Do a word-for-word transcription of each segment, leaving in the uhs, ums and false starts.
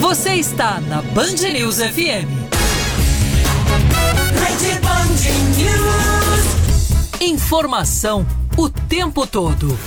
Você está na Band News F M. Rede Band News. Informação o tempo todo.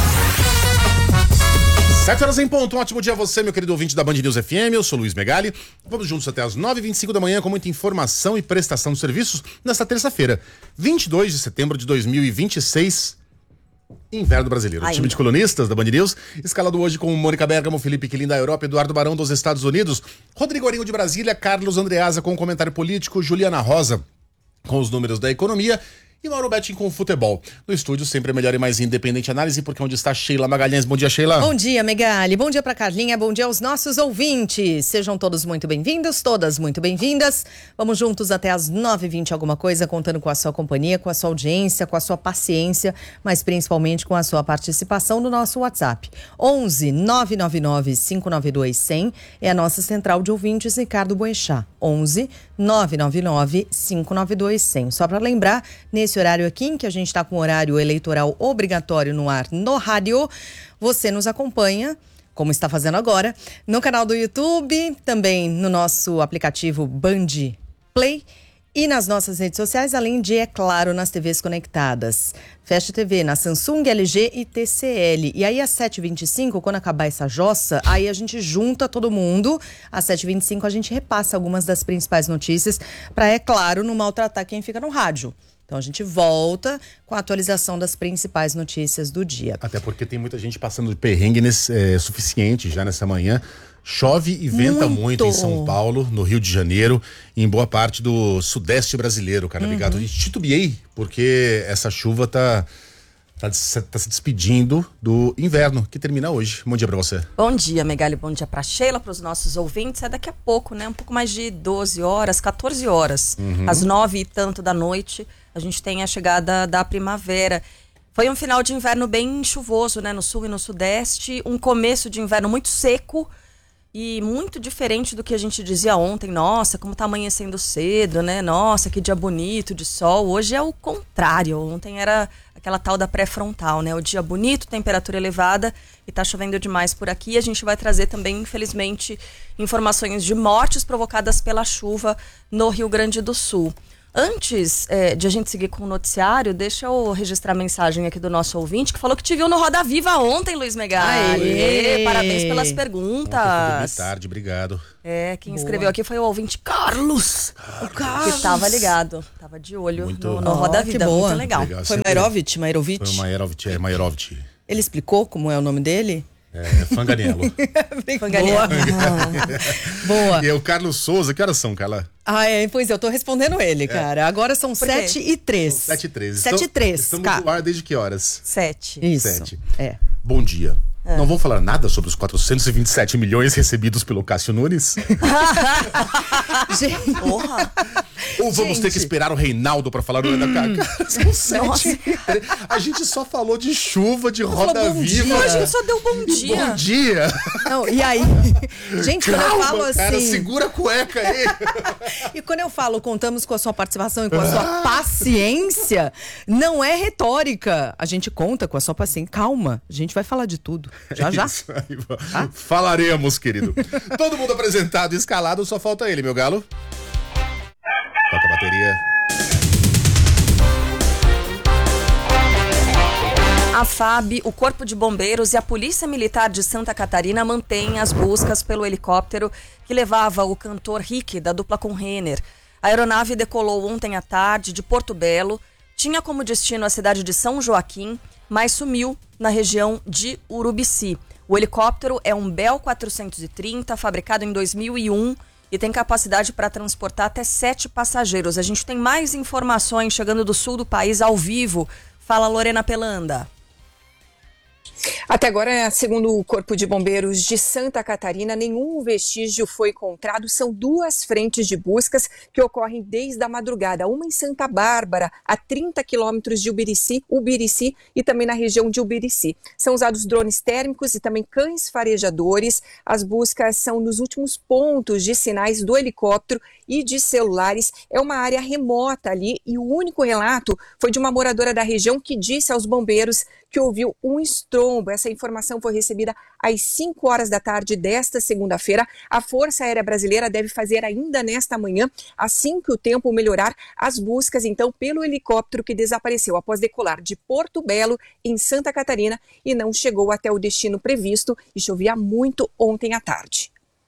Sete horas em ponto, um ótimo dia a você, meu querido ouvinte da Band News F M, eu sou Luiz Megali. Vamos juntos até as nove e vinte e cinco da manhã com muita informação e prestação de serviços nesta terça-feira, vinte e dois de setembro de dois mil e vinte e seis, inverno brasileiro. O time de colunistas da Band News, escalado hoje com Mônica Bergamo, Felipe Quilin da Europa, Eduardo Barão dos Estados Unidos, Rodrigo Arinho de Brasília, Carlos Andreasa com o comentário político, Juliana Rosa com os números da economia e Mauro Betting com o futebol. No estúdio, sempre a melhor e mais independente análise, porque onde está Sheila Magalhães. Bom dia, Sheila. Bom dia, Megali. Bom dia pra Carlinha. Bom dia aos nossos ouvintes. Sejam todos muito bem-vindos, todas muito bem-vindas. Vamos juntos até as nove e vinte alguma coisa, contando com a sua companhia, com a sua audiência, com a sua paciência, mas principalmente com a sua participação no nosso WhatsApp. onze nove nove nove cinco nove dois zero zero é a nossa central de ouvintes, Ricardo Boechat. onze nove nove nove cinco nove dois zero zero. Só para lembrar, nesse horário aqui, em que a gente está com horário eleitoral obrigatório no ar no rádio, você nos acompanha, como está fazendo agora, no canal do YouTube, também no nosso aplicativo Band Play e nas nossas redes sociais, além de, é claro, nas T Vs conectadas. Fast T V, na Samsung, L G e T C L. E aí, às sete e vinte e cinco, quando acabar essa jossa, aí a gente junta todo mundo. Às sete e vinte e cinco, a gente repassa algumas das principais notícias para, é claro, não maltratar quem fica no rádio. Então a gente volta com a atualização das principais notícias do dia. Até porque tem muita gente passando de perrengue nesse, é, suficiente já nessa manhã. Chove e venta muito. muito em São Paulo, no Rio de Janeiro e em boa parte do sudeste brasileiro, cara, uhum. ligado? E titubeei, porque essa chuva tá, tá, tá se despedindo do inverno, que termina hoje. Bom dia pra você. Bom dia, Megali, bom dia pra Sheila, pros nossos ouvintes. É daqui a pouco, né? Um pouco mais de doze horas, catorze horas, uhum. às nove e tanto da noite, a gente tem a chegada da primavera. Foi um final de inverno bem chuvoso, né? No sul e no sudeste, um começo de inverno muito seco, e muito diferente do que a gente dizia ontem. Nossa, como tá amanhecendo cedo, né? Nossa, que dia bonito de sol. Hoje é o contrário. Ontem era aquela tal da pré-frontal, né? O dia bonito, temperatura elevada e tá chovendo demais por aqui. A gente vai trazer também, infelizmente, informações de mortes provocadas pela chuva no Rio Grande do Sul. Antes é, de a gente seguir com o noticiário, deixa eu registrar a mensagem aqui do nosso ouvinte, que falou que te viu no Roda Viva ontem, Luiz Megali. Aê, parabéns pelas perguntas. Ontem foi tarde, obrigado. É, quem Boa. escreveu aqui foi o ouvinte Carlos. Carlos. O Carlos. Que tava ligado, tava de olho Muito... no, no Roda oh, Vida, boa. muito legal. legal foi Mairovich, Mairovich? Foi o Mairovich, é Mairovich. Ele explicou como é o nome dele? É, Fanganiello. Fanganiello. Boa. E é o Carlos Souza, que horas são, Carla? Ah, é, pois é, eu tô respondendo ele, cara. É. Agora são sete e três. Sete e três. Sete e três. Estamos Cara. no ar desde que horas? Sete. Isso. Sete. É. Bom dia. É. Não vou falar nada sobre os quatrocentos e vinte e sete milhões recebidos pelo Cássio Nunes? Gente, porra. Ou vamos Gente. ter que esperar o Reinaldo pra falar hum. da cara? São sete. A gente só falou de chuva, de Roda Viva. Dia. A gente só deu bom dia. Bom dia. Não, e aí? Gente, Calma, quando eu falo assim... cara, segura a cueca aí. E quando eu falo, contamos com a sua participação e com a sua paciência, não é retórica. A gente conta com a sua paciência. Calma, a gente vai falar de tudo. Já, já. Isso aí, ah? Falaremos, querido. Todo mundo apresentado e escalado, só falta ele, meu galo. Toca a bateria. A F A B, o Corpo de Bombeiros e a Polícia Militar de Santa Catarina mantêm as buscas pelo helicóptero que levava o cantor Rick, da dupla com Renner. A aeronave decolou ontem à tarde de Porto Belo, tinha como destino a cidade de São Joaquim, mas sumiu na região de Urubici. O helicóptero é um Bell quatrocentos e trinta, fabricado em dois mil e um e tem capacidade para transportar até sete passageiros. A gente tem mais informações chegando do sul do país ao vivo. Fala, Lorena Pelanda. Até agora, segundo o Corpo de Bombeiros de Santa Catarina, nenhum vestígio foi encontrado. São duas frentes de buscas que ocorrem desde a madrugada. Uma em Santa Bárbara, a trinta quilômetros de Ubirici, Ubirici e também na região de Ubirici. São usados drones térmicos e também cães farejadores. As buscas são nos últimos pontos de sinais do helicóptero e de celulares. É uma área remota ali e o único relato foi de uma moradora da região que disse aos bombeiros que ouviu um estrondo trombo. Essa informação foi recebida às cinco horas da tarde desta segunda-feira. A Força Aérea Brasileira deve fazer ainda nesta manhã, assim que o tempo melhorar, as buscas então pelo helicóptero que desapareceu após decolar de Porto Belo, em Santa Catarina, e não chegou até o destino previsto e chovia muito ontem à tarde.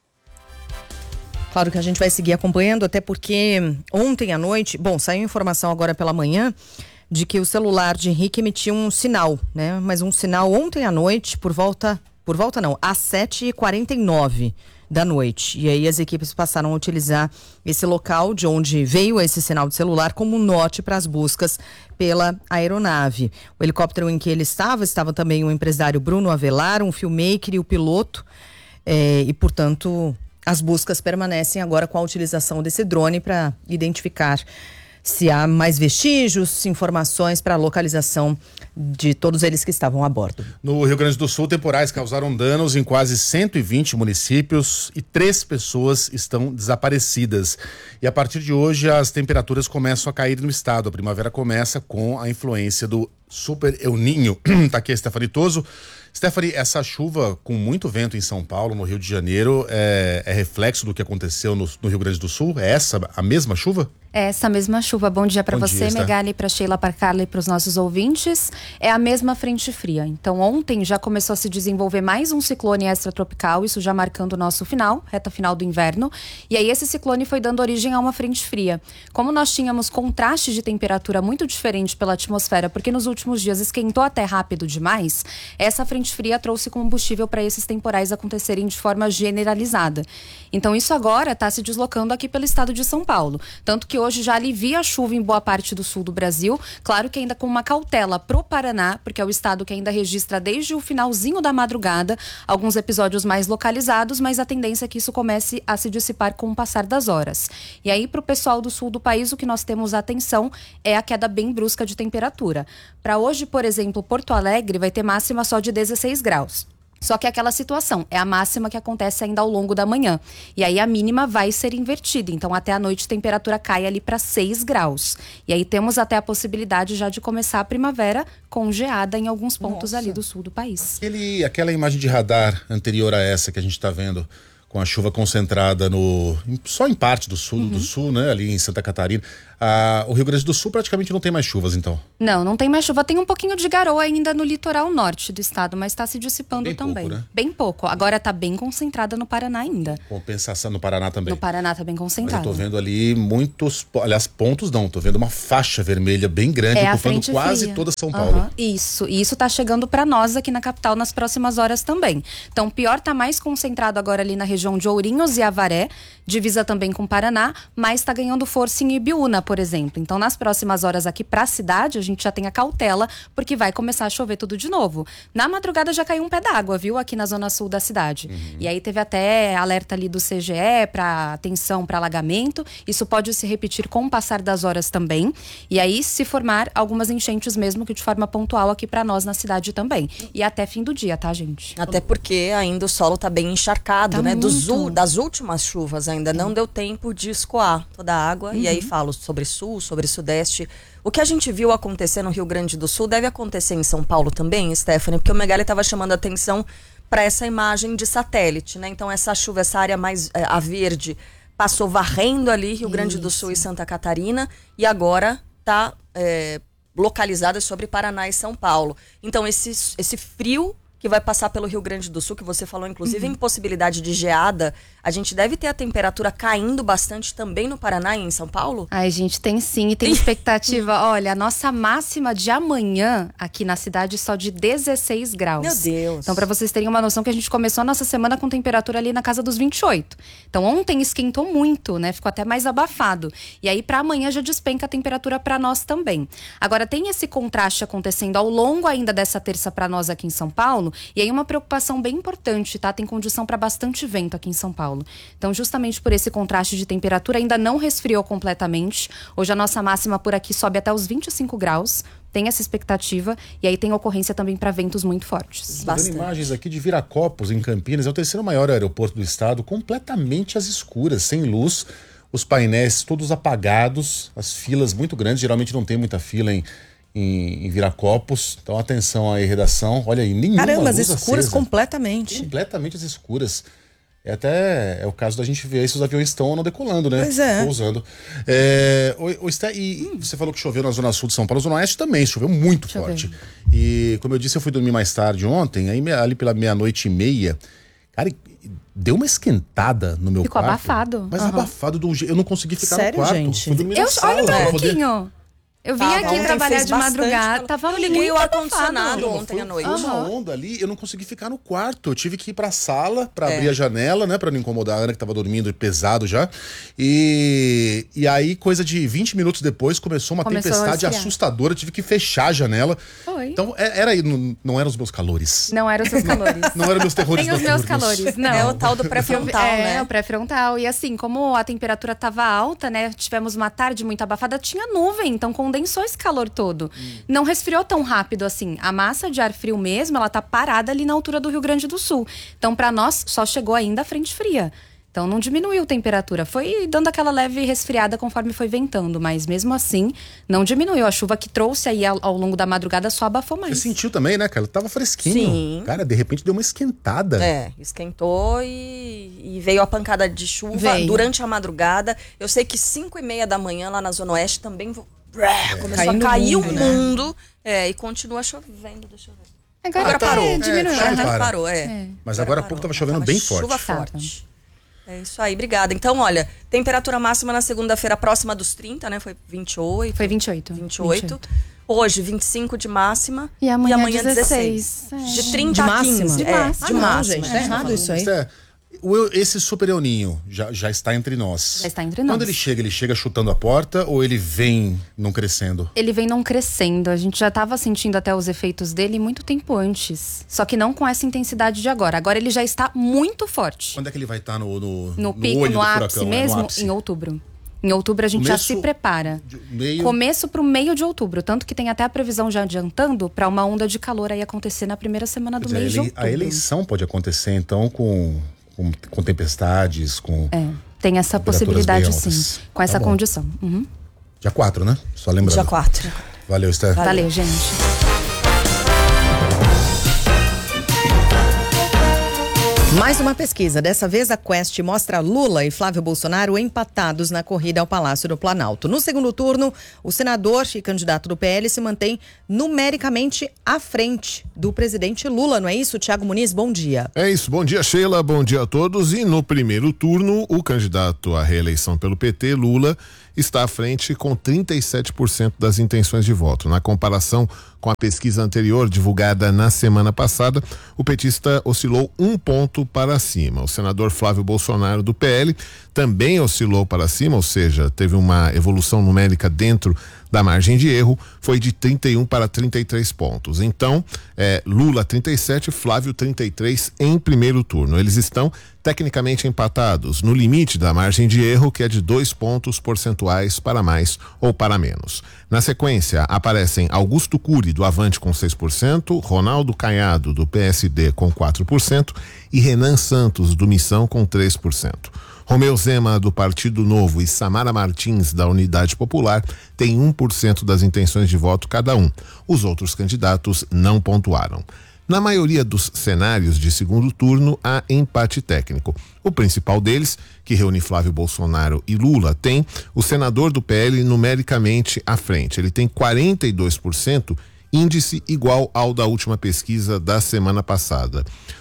Claro que a gente vai seguir acompanhando, até porque ontem à noite, bom, saiu informação agora pela manhã de que o celular de Henrique emitiu um sinal, né? Mas um sinal ontem à noite, por volta, por volta não, às sete e quarenta e nove da noite. E aí as equipes passaram a utilizar esse local de onde veio esse sinal de celular como norte para as buscas pela aeronave. O helicóptero em que ele estava, estava também o empresário Bruno Avelar, um filmmaker e o piloto, é, e portanto as buscas permanecem agora com a utilização desse drone para identificar se há mais vestígios, informações para a localização de todos eles que estavam a bordo. No Rio Grande do Sul, temporais causaram danos em quase cento e vinte municípios e três pessoas estão desaparecidas. E a partir de hoje as temperaturas começam a cair no estado. A primavera começa com a influência do Super El Niño. Tá aqui a Stephanie Toso. Stephanie, essa chuva com muito vento em São Paulo, no Rio de Janeiro, é, é reflexo do que aconteceu no, no Rio Grande do Sul? É essa a mesma chuva? É essa mesma chuva. Bom dia para você, dia, Megali, para Sheila, para Carla e para os nossos ouvintes. É a mesma frente fria. Então, ontem já começou a se desenvolver mais um ciclone extratropical, isso já marcando o nosso final, reta final do inverno. E aí esse ciclone foi dando origem a uma frente fria. Como nós tínhamos contraste de temperatura muito diferente pela atmosfera, porque nos últimos dias esquentou até rápido demais, essa frente fria trouxe combustível para esses temporais acontecerem de forma generalizada. Então, isso agora está se deslocando aqui pelo estado de São Paulo. Tanto que hoje já alivia a chuva em boa parte do sul do Brasil, claro que ainda com uma cautela pro Paraná, porque é o estado que ainda registra desde o finalzinho da madrugada alguns episódios mais localizados, mas a tendência é que isso comece a se dissipar com o passar das horas. E aí, pro pessoal do sul do país, o que nós temos atenção é a queda bem brusca de temperatura. Para hoje, por exemplo, Porto Alegre vai ter máxima só de dezesseis graus. Só que é aquela situação, é a máxima que acontece ainda ao longo da manhã. E aí a mínima vai ser invertida. Então até a noite a temperatura cai ali para seis graus. E aí temos até a possibilidade já de começar a primavera com geada em alguns pontos Nossa. ali do sul do país. Aquele, aquela imagem de radar anterior a essa que a gente está vendo, com a chuva concentrada no só em parte do sul, uhum. do sul, né, ali em Santa Catarina. Ah, o Rio Grande do Sul praticamente não tem mais chuvas, então? Não, não tem mais chuva. Tem um pouquinho de garoa ainda no litoral norte do estado, mas está se dissipando bem também. Pouco, né? Bem pouco. Agora está bem concentrada no Paraná ainda. Compensação no Paraná também. No Paraná está bem concentrada. Mas eu tô vendo ali muitos, aliás, pontos não, tô vendo uma faixa vermelha bem grande, é ocupando quase fria. toda São Paulo. Uhum. Isso, e isso está chegando para nós aqui na capital nas próximas horas também. Então, pior está mais concentrado agora ali na região de Ourinhos e Avaré, divisa também com o Paraná, mas está ganhando força em Ibiúna, por exemplo. Então, nas próximas horas aqui para a cidade, a gente já tem a cautela, porque vai começar a chover tudo de novo. Na madrugada já caiu um pé d'água, viu? Aqui na zona sul da cidade. Uhum. E aí teve até alerta ali do C G E para atenção para alagamento. Isso pode se repetir com o passar das horas também. E aí se formar algumas enchentes mesmo, que de forma pontual aqui para nós na cidade também. E até fim do dia, tá, gente? Até porque ainda o solo tá bem encharcado, tá né? Muito. Dos, das últimas chuvas ainda não deu tempo de escoar toda a água. Uhum. E aí falo sobre sul, sobre sudeste. O que a gente viu acontecer no Rio Grande do Sul deve acontecer em São Paulo também, Stephanie, porque o Megali estava chamando a atenção para essa imagem de satélite, né? Então essa chuva, essa área mais é, a verde, passou varrendo ali Rio Grande do Sul e Santa Catarina e agora está é, localizada sobre Paraná e São Paulo. Então esse, esse frio que vai passar pelo Rio Grande do Sul, que você falou, inclusive, uhum. em possibilidade de geada, a gente deve ter a temperatura caindo bastante também no Paraná e em São Paulo? Ai, gente, tem sim, e tem expectativa. Olha, a nossa máxima de amanhã aqui na cidade só de dezesseis graus. Meu Deus! Então, para vocês terem uma noção que a gente começou a nossa semana com temperatura ali na casa dos vinte e oito. Então, ontem esquentou muito, né? Ficou até mais abafado. E aí, para amanhã já despenca a temperatura para nós também. Agora, tem esse contraste acontecendo ao longo ainda dessa terça para nós aqui em São Paulo. E aí uma preocupação bem importante, tá? Tem condição para bastante vento aqui em São Paulo. Então, justamente por esse contraste de temperatura, ainda não resfriou completamente. Hoje a nossa máxima por aqui sobe até os vinte e cinco graus. Tem essa expectativa. E aí tem ocorrência também para ventos muito fortes. Estou vendo imagens aqui de Viracopos, em Campinas. É o terceiro maior aeroporto do estado, completamente às escuras, sem luz. Os painéis todos apagados, as filas muito grandes. Geralmente não tem muita fila em... em, em Viracopos. Então, atenção aí, redação. Olha aí, nenhuma Caramba, as luz escuras acesa. completamente. Completamente as escuras. É até é o caso da gente ver se os aviões estão ou não decolando, né? Pois é. Pousando. É, o, o, Esté, e hum. você falou que choveu na zona sul de São Paulo, zona oeste também, choveu muito Choveu. forte. E como eu disse, eu fui dormir mais tarde ontem, aí ali pela meia-noite e meia, cara, deu uma esquentada no meu Ficou quarto. abafado. Mas Uhum. abafado do jeito. Eu não consegui ficar Sério, no quarto. gente? Fui dormir Eu, na sala, olha um pra poder- pouquinho. Eu vim Tava, aqui ontem trabalhar fez de bastante madrugada, calor. tava Eu liguei o muito ar-condicionado abafado. ontem à Foi noite. uma Aham. onda ali, eu não consegui ficar no quarto. Eu tive que ir pra sala pra É. abrir a janela, né? Pra não incomodar a Ana, que tava dormindo pesado já. E, e aí, coisa de vinte minutos depois, começou uma Começou a tempestade esfriar. assustadora. Eu tive que fechar a janela. Foi. Então, é- era aí, não, não eram os meus calores. Não eram os seus calores. Não eram meus terrores Nem os meus noturnos. calores, não. É o tal do pré-frontal, é, né? o pré-frontal. E assim, como a temperatura estava alta, né? Tivemos uma tarde muito abafada, tinha nuvem, então condensou esse calor todo. Hum. Não resfriou tão rápido assim. A massa de ar frio mesmo, ela tá parada ali na altura do Rio Grande do Sul. Então, para nós, só chegou ainda a frente fria. Então, não diminuiu a temperatura. Foi dando aquela leve resfriada conforme foi ventando. Mas, mesmo assim, não diminuiu. A chuva que trouxe aí ao, ao longo da madrugada só abafou mais. Você sentiu também, né, cara? Tava fresquinho. Sim. Cara, de repente deu uma esquentada. É, esquentou e, e veio a pancada de chuva Veio. durante a madrugada. Eu sei que cinco e meia da manhã lá na Zona Oeste também vo- começou Caindo a cair o o mundo, mundo. É, e continua chovendo, deixa eu ver. Agora, Ah, tá. parou. É, Diminuiu. chove Aham. para. Parou, é. É. Mas agora há pouco tava chovendo Tava bem forte. Chuva Tava. forte. É isso aí, obrigada. Então, olha, temperatura máxima na segunda-feira próxima dos trinta, né? Foi vinte e oito. Foi vinte e oito. vinte e oito. Hoje, vinte e cinco de máxima. E amanhã, dezesseis. dezesseis. É. De trinta De a máxima? quinze. De é, máxima. de Ah, não, máxima. gente, tá é. errado isso aí. É, o- esse super El Ninho já, já está entre nós. Já está entre Quando nós. ele chega, ele chega chutando a porta ou ele vem não crescendo? Ele vem não crescendo. A gente já estava sentindo até os efeitos dele muito tempo antes. Só que não com essa intensidade de agora. Agora ele já está muito forte. Quando é que ele vai estar no, no, No pico, olho no do ápice furacão, né? mesmo, No ápice. em outubro. Em outubro a gente já Começo se prepara. de- meio- Começo pro meio de outubro. Tanto que tem até a previsão já adiantando para uma onda de calor aí acontecer na primeira semana do Quer dizer, mês de ele- outubro. a eleição pode acontecer, então, com, com, com tempestades, com. É, tem essa Temperaturas possibilidade bem sim. altas. Com essa Tá bom. condição. Uhum. Dia quatro, né? Só lembrando. Dia quatro. Valeu, Esther. Valeu, gente. Mais uma pesquisa. Dessa vez a Quest mostra Lula e Flávio Bolsonaro empatados na corrida ao Palácio do Planalto. No segundo turno, o senador e candidato do P L se mantém numericamente à frente do presidente Lula, não é isso? Tiago Muniz, bom dia. É isso, bom dia Sheila, bom dia a todos. E no primeiro turno, o candidato à reeleição pelo P T, Lula, está à frente com trinta e sete por cento das intenções de voto. Na comparação com a pesquisa anterior, divulgada na semana passada, o petista oscilou um ponto para cima. O senador Flávio Bolsonaro, do P L, também oscilou para cima, ou seja, teve uma evolução numérica dentro da margem de erro, foi de trinta e um para trinta e três pontos. Então, é, Lula trinta e sete, Flávio trinta e três em primeiro turno. Eles estão tecnicamente empatados, no limite da margem de erro, que é de dois pontos percentuais para mais ou para menos. Na sequência, aparecem Augusto Cury, do Avante, com seis por cento, Ronaldo Caiado, do P S D, com quatro por cento e Renan Santos, do Missão, com três por cento. Romeu Zema, do Partido Novo, e Samara Martins, da Unidade Popular, têm um por cento das intenções de voto cada um. Os outros candidatos não pontuaram. Na maioria dos cenários de segundo turno, há empate técnico. O principal deles, que reúne Flávio Bolsonaro e Lula, tem o senador do P L numericamente à frente. Ele tem quarenta e dois por cento, índice igual ao da última pesquisa da semana passada.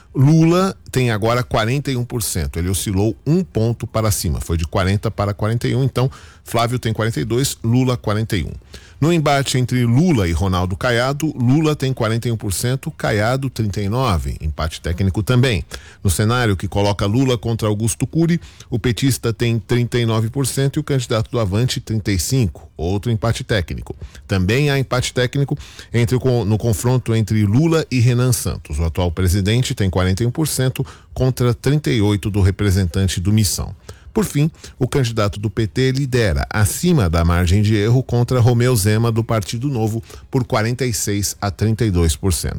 Lula tem agora quarenta e um por cento, ele oscilou um ponto para cima, foi de quarenta para quarenta e um, então Flávio tem quarenta e dois, Lula quarenta e um. No embate entre Lula e Ronaldo Caiado, Lula tem quarenta e um por cento, Caiado trinta e nove por cento, empate técnico também. No cenário que coloca Lula contra Augusto Cury, o petista tem trinta e nove por cento e o candidato do Avante trinta e cinco por cento, outro empate técnico. Também há empate técnico entre, no confronto entre Lula e Renan Santos. O atual presidente tem quarenta e um por cento contra trinta e oito por cento do representante do Missão. Por fim, o candidato do P T lidera, acima da margem de erro, contra Romeu Zema, do Partido Novo, por quarenta e seis a trinta e dois por cento.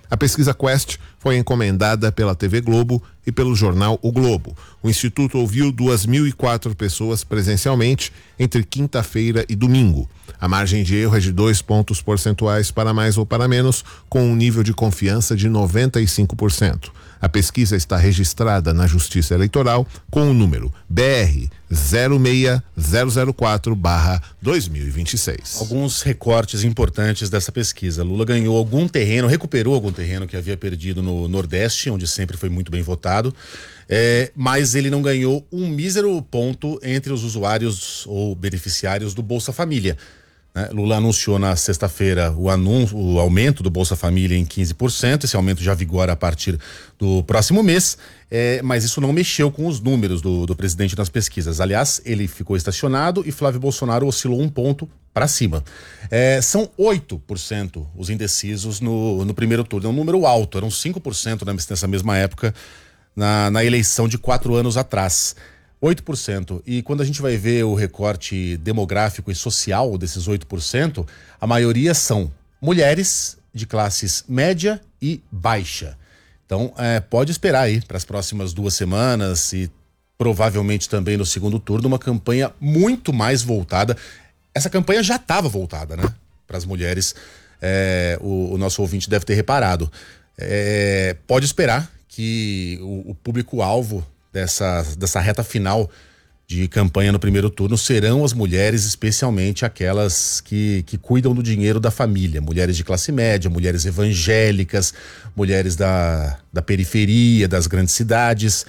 A pesquisa Quest foi encomendada pela T V Globo e pelo jornal O Globo. O Instituto ouviu duas mil e quatro pessoas presencialmente entre quinta-feira e domingo. A margem de erro é de dois pontos percentuais para mais ou para menos, com um nível de confiança de noventa e cinco por cento. A pesquisa está registrada na Justiça Eleitoral com o número B R zero seis zero zero quatro barra dois mil e vinte e seis. Alguns recortes importantes dessa pesquisa. Lula ganhou algum terreno, recuperou algum terreno que havia perdido no Nordeste, onde sempre foi muito bem votado, é, mas ele não ganhou um mísero ponto entre os usuários ou beneficiários do Bolsa Família. Lula anunciou na sexta-feira o anúncio, o aumento do Bolsa Família em quinze por cento. Esse aumento já vigora a partir do próximo mês, é, mas isso não mexeu com os números do, do presidente nas pesquisas. Aliás, ele ficou estacionado e Flávio Bolsonaro oscilou um ponto para cima. É, são oito por cento os indecisos no, no primeiro turno. É um número alto, eram cinco por cento nessa mesma época, na, na eleição de quatro anos atrás. oito por cento. E quando a gente vai ver o recorte demográfico e social desses oito por cento, a maioria são mulheres de classes média e baixa. Então, é, pode esperar aí para as próximas duas semanas e provavelmente também no segundo turno uma campanha muito mais voltada. Essa campanha já estava voltada, né? Para as mulheres. É, o, o nosso ouvinte deve ter reparado. É, pode esperar que o, o público-alvo Dessa, dessa reta final de campanha no primeiro turno serão as mulheres, especialmente aquelas que, que cuidam do dinheiro da família, mulheres de classe média, mulheres evangélicas, mulheres da, da periferia, das grandes cidades.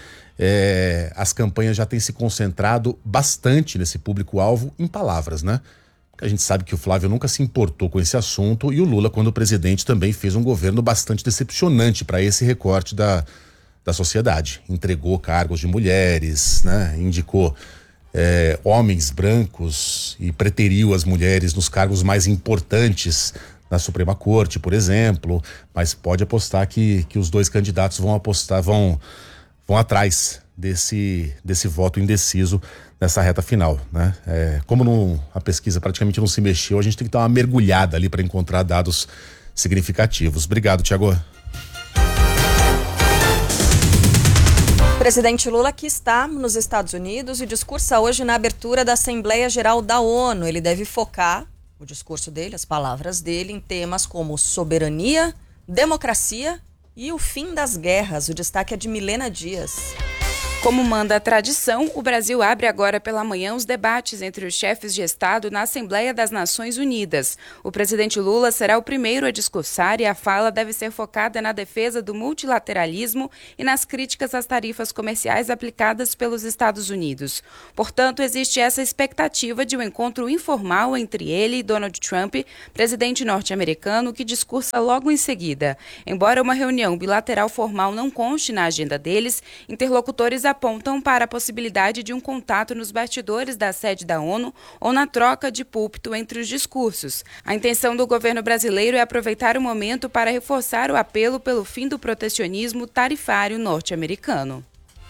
É, as campanhas já têm se concentrado bastante nesse público-alvo em palavras, né? A gente sabe que o Flávio nunca se importou com esse assunto e o Lula, quando presidente, também fez um governo bastante decepcionante para esse recorte da da sociedade. Entregou cargos de mulheres, né? Indicou é, homens brancos e preteriu as mulheres nos cargos mais importantes na Suprema Corte, por exemplo, mas pode apostar que, que os dois candidatos vão apostar, vão, vão atrás desse, desse voto indeciso nessa reta final, né? É, como não, a pesquisa praticamente não se mexeu, a gente tem que dar uma mergulhada ali para encontrar dados significativos. Obrigado, Tiago. O presidente Lula, que está nos Estados Unidos e discursa hoje na abertura da Assembleia Geral da ONU. Ele deve focar o discurso dele, as palavras dele, em temas como soberania, democracia e o fim das guerras. O destaque é de Milena Dias. Como manda a tradição, o Brasil abre agora pela manhã os debates entre os chefes de Estado na Assembleia das Nações Unidas. O presidente Lula será o primeiro a discursar e a fala deve ser focada na defesa do multilateralismo e nas críticas às tarifas comerciais aplicadas pelos Estados Unidos. Portanto, existe essa expectativa de um encontro informal entre ele e Donald Trump, presidente norte-americano, que discursa logo em seguida. Embora uma reunião bilateral formal não conste na agenda deles, interlocutores apontam para a possibilidade de um contato nos bastidores da sede da ONU ou na troca de púlpito entre os discursos. A intenção do governo brasileiro é aproveitar o momento para reforçar o apelo pelo fim do protecionismo tarifário norte-americano.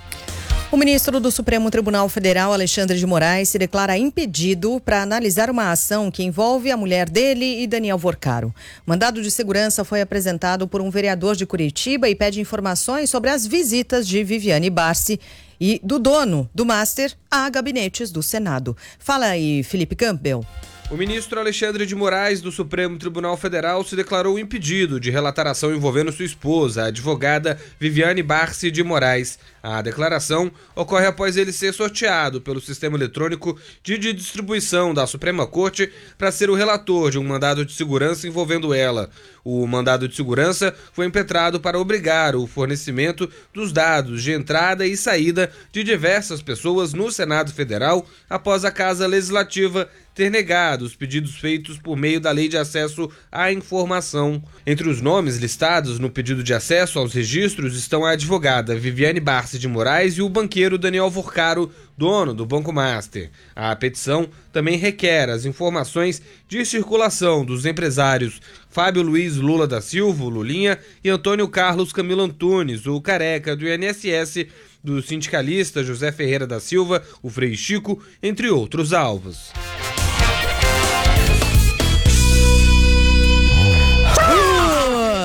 O ministro do Supremo Tribunal Federal, Alexandre de Moraes, se declara impedido para analisar uma ação que envolve a mulher dele e Daniel Vorcaro. O mandado de segurança foi apresentado por um vereador de Curitiba e pede informações sobre as visitas de Viviane Barsi e do dono do Master a gabinetes do Senado. Fala aí, Felipe Campbell. O ministro Alexandre de Moraes, do Supremo Tribunal Federal, se declarou impedido de relatar ação envolvendo sua esposa, a advogada Viviane Barsi de Moraes. A declaração ocorre após ele ser sorteado pelo sistema eletrônico de distribuição da Suprema Corte para ser o relator de um mandado de segurança envolvendo ela. O mandado de segurança foi impetrado para obrigar o fornecimento dos dados de entrada e saída de diversas pessoas no Senado Federal após a Casa Legislativa ter negado os pedidos feitos por meio da Lei de Acesso à Informação. Entre os nomes listados no pedido de acesso aos registros estão a advogada Viviane Barsi de Moraes e o banqueiro Daniel Vorcaro, dono do Banco Master. A petição também requer as informações de circulação dos empresários Fábio Luiz Lula da Silva, o Lulinha, e Antônio Carlos Camilo Antunes, o careca do I N S S, do sindicalista José Ferreira da Silva, o Frei Chico, entre outros alvos. Final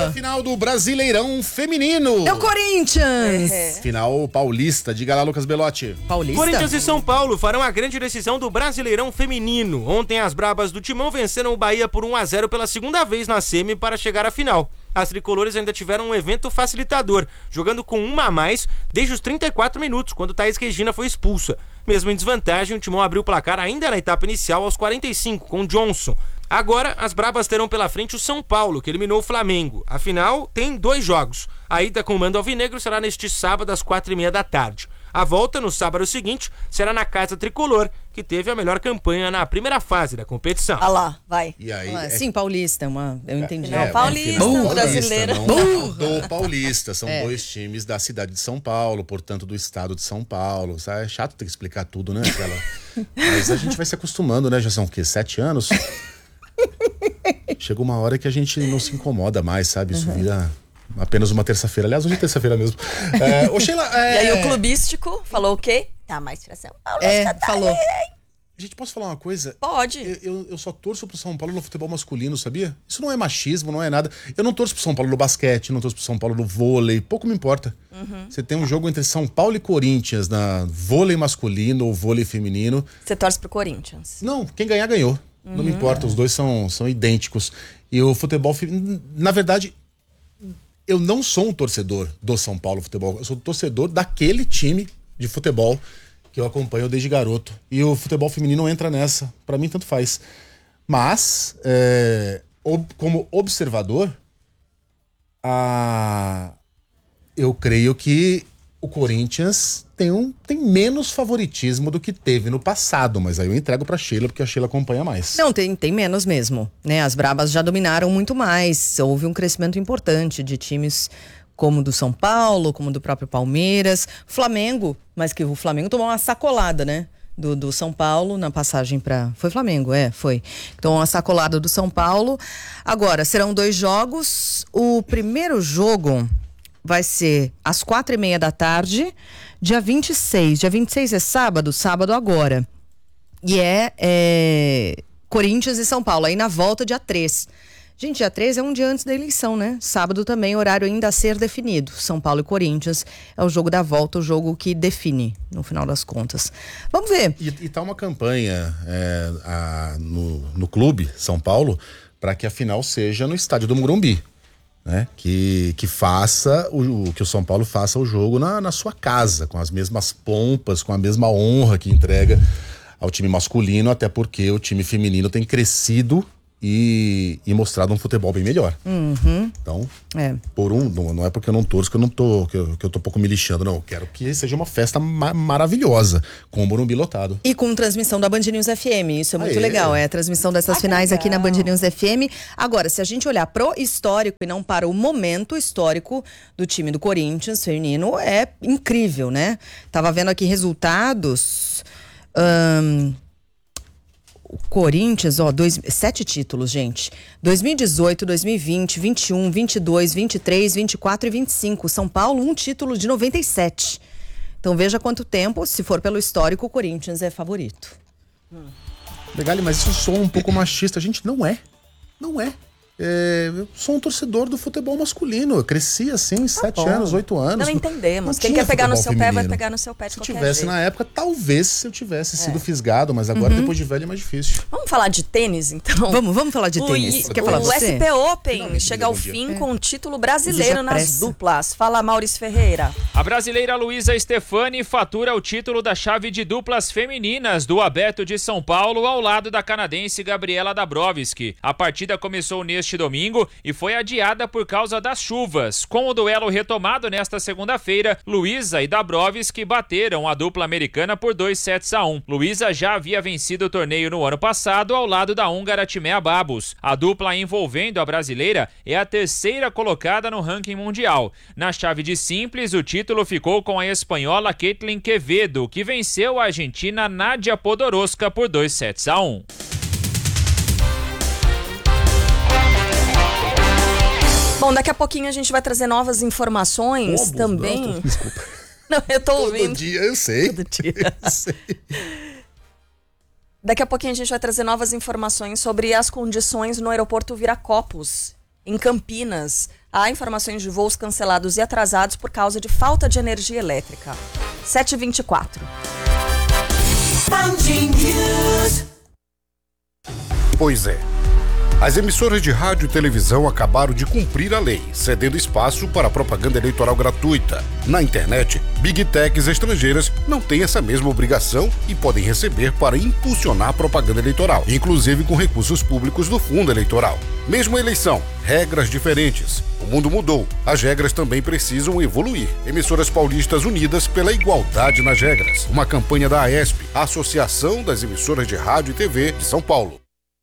do Brasileirão Feminino. É o Corinthians. É. Final paulista. Diga lá, Lucas Belotti. Paulista. Corinthians e São Paulo farão a grande decisão do Brasileirão Feminino. Ontem as brabas do Timão venceram o Bahia por um a zero pela segunda vez na semi para chegar à final. As tricolores ainda tiveram um evento facilitador, jogando com uma a mais desde os trinta e quatro minutos, quando Thaís Regina foi expulsa. Mesmo em desvantagem, o Timão abriu o placar ainda na etapa inicial aos quarenta e cinco, com Johnson. Agora, as brabas terão pela frente o São Paulo, que eliminou o Flamengo. Afinal, tem dois jogos. A ida com o mando alvinegro será neste sábado às quatro e meia da tarde. A volta, no sábado seguinte, será na Casa Tricolor, que teve a melhor campanha na primeira fase da competição. Ah lá, vai. E aí, Ah, é- sim, paulista, uma, eu entendi. Não, paulista, final brasileira. Não do paulista. São É. dois times da cidade de São Paulo, portanto, do estado de São Paulo. Sabe? É chato ter que explicar tudo, né? Aquela... Mas a gente vai se acostumando, né? Já são o quê? Sete anos? Chega uma hora que a gente não se incomoda mais, sabe? Isso vira apenas uma terça-feira. Aliás, hoje é terça-feira mesmo. É, ô, Sheila, é... E aí o clubístico falou o quê? Tá mais pra São Paulo. É, tá falou. Gente, posso falar uma coisa? Pode. Eu, eu, eu só torço pro São Paulo no futebol masculino, sabia? Isso não é machismo, não é nada. Eu não torço pro São Paulo no basquete, não torço pro São Paulo no vôlei, pouco me importa. Uhum. Você tem um jogo entre São Paulo e Corinthians na vôlei masculino ou vôlei feminino. Você torce pro Corinthians. Não, quem ganhar, ganhou. Não me importa, os dois são, são idênticos. E o futebol feminino, na verdade, eu não sou um torcedor do São Paulo Futebol. Eu sou um torcedor daquele time de futebol que eu acompanho desde garoto. E o futebol feminino entra nessa. Pra mim, tanto faz. Mas, é, ob- como observador, a... eu creio que o Corinthians tem, um, tem menos favoritismo do que teve no passado. Mas aí eu entrego pra Sheila, porque a Sheila acompanha mais. Não, tem, tem menos mesmo, né? As brabas já dominaram muito mais. Houve um crescimento importante de times como o do São Paulo, como o do próprio Palmeiras. Flamengo, mas que o Flamengo tomou uma sacolada, né? Do, do São Paulo na passagem para... Foi Flamengo, é, foi. Tomou uma sacolada do São Paulo. Agora, serão dois jogos. O primeiro jogo vai ser às quatro e meia da tarde, dia vinte e seis. Dia vinte e seis é sábado, sábado agora. E é, é Corinthians e São Paulo. Aí na volta, dia três. Gente, dia três é um dia antes da eleição, né? Sábado também, horário ainda a ser definido. São Paulo e Corinthians é o jogo da volta, o jogo que define, no final das contas. Vamos ver. E, e tá uma campanha é, a- no, no clube São Paulo para que a final seja no estádio do Morumbi, né? Que, que faça o, o- que o São Paulo faça o jogo na, na sua casa, com as mesmas pompas, com a mesma honra que entrega ao time masculino, até porque o time feminino tem crescido e, e mostrado um futebol bem melhor. Uhum. Então, É. por um, não, não é porque eu não torço que eu não tô, que eu, que eu tô um pouco me lixando, não. Eu quero que seja uma festa ma- maravilhosa, com o Morumbi lotado. E com transmissão da Band News F M, isso é muito Aê. legal, é a transmissão dessas finais aqui na Band News F M. Agora, se a gente olhar pro histórico e não para o momento histórico do time do Corinthians feminino, é incrível, né? Tava vendo aqui resultados... ahn, o Corinthians, ó, dois, sete títulos, gente. dois mil e dezoito, dois mil e vinte, vinte e um, vinte e dois, vinte e três, vinte e quatro e vinte e cinco. São Paulo, um título de noventa e sete. Então veja quanto tempo, se for pelo histórico, o Corinthians é favorito. Legal, mas isso soa um pouco machista. Gente, não é. Não é. É, eu sou um torcedor do futebol masculino. Eu cresci assim, sete bom. anos, oito anos. Não entendemos. Não Quem tinha quer pegar no futebol seu pé, vai feminino. pegar no seu pé de Se qualquer tivesse jeito. na época, talvez eu tivesse sido fisgado, mas agora, Uhum. depois de velho, é mais difícil. Vamos falar de tênis, então? Vamos, vamos falar de O tênis. I- Quer falar o você? S P Open Finalmente, chega ao bom dia. fim É. com o título brasileiro Já nas pressa. duplas. Fala, Maurício Ferreira. A brasileira Luísa Stefani fatura o título da chave de duplas femininas do Aberto de São Paulo ao lado da canadense Gabriela Dabrowski. A partida começou neste domingo e foi adiada por causa das chuvas. Com o duelo retomado nesta segunda-feira, Luísa e Dabrowski bateram a dupla americana por dois sets a um. Luísa já havia vencido o torneio no ano passado ao lado da húngara Timea Babos. A dupla envolvendo a brasileira é a terceira colocada no ranking mundial. Na chave de simples, o título ficou com a espanhola Caitlin Quevedo, que venceu a argentina Nadia Podoroska por dois sets a um. Bom, daqui a pouquinho a gente vai trazer novas informações Como? também. Não, desculpa. Não, eu tô Todo ouvindo. dia, eu sei. Todo dia. Eu sei. Daqui a pouquinho a gente vai trazer novas informações sobre as condições no aeroporto Viracopos, em Campinas. há informações de voos cancelados e atrasados por causa de falta de energia elétrica. sete e vinte e quatro. Pois é. As emissoras de rádio e televisão acabaram de cumprir a lei, cedendo espaço para a propaganda eleitoral gratuita. Na internet, Big Techs estrangeiras não têm essa mesma obrigação e podem receber para impulsionar a propaganda eleitoral, inclusive com recursos públicos do fundo eleitoral. Mesma eleição, regras diferentes. O mundo mudou. As regras também precisam evoluir. Emissoras paulistas unidas pela igualdade nas regras. Uma campanha da AESP, a Associação das Emissoras de Rádio e T V de São Paulo.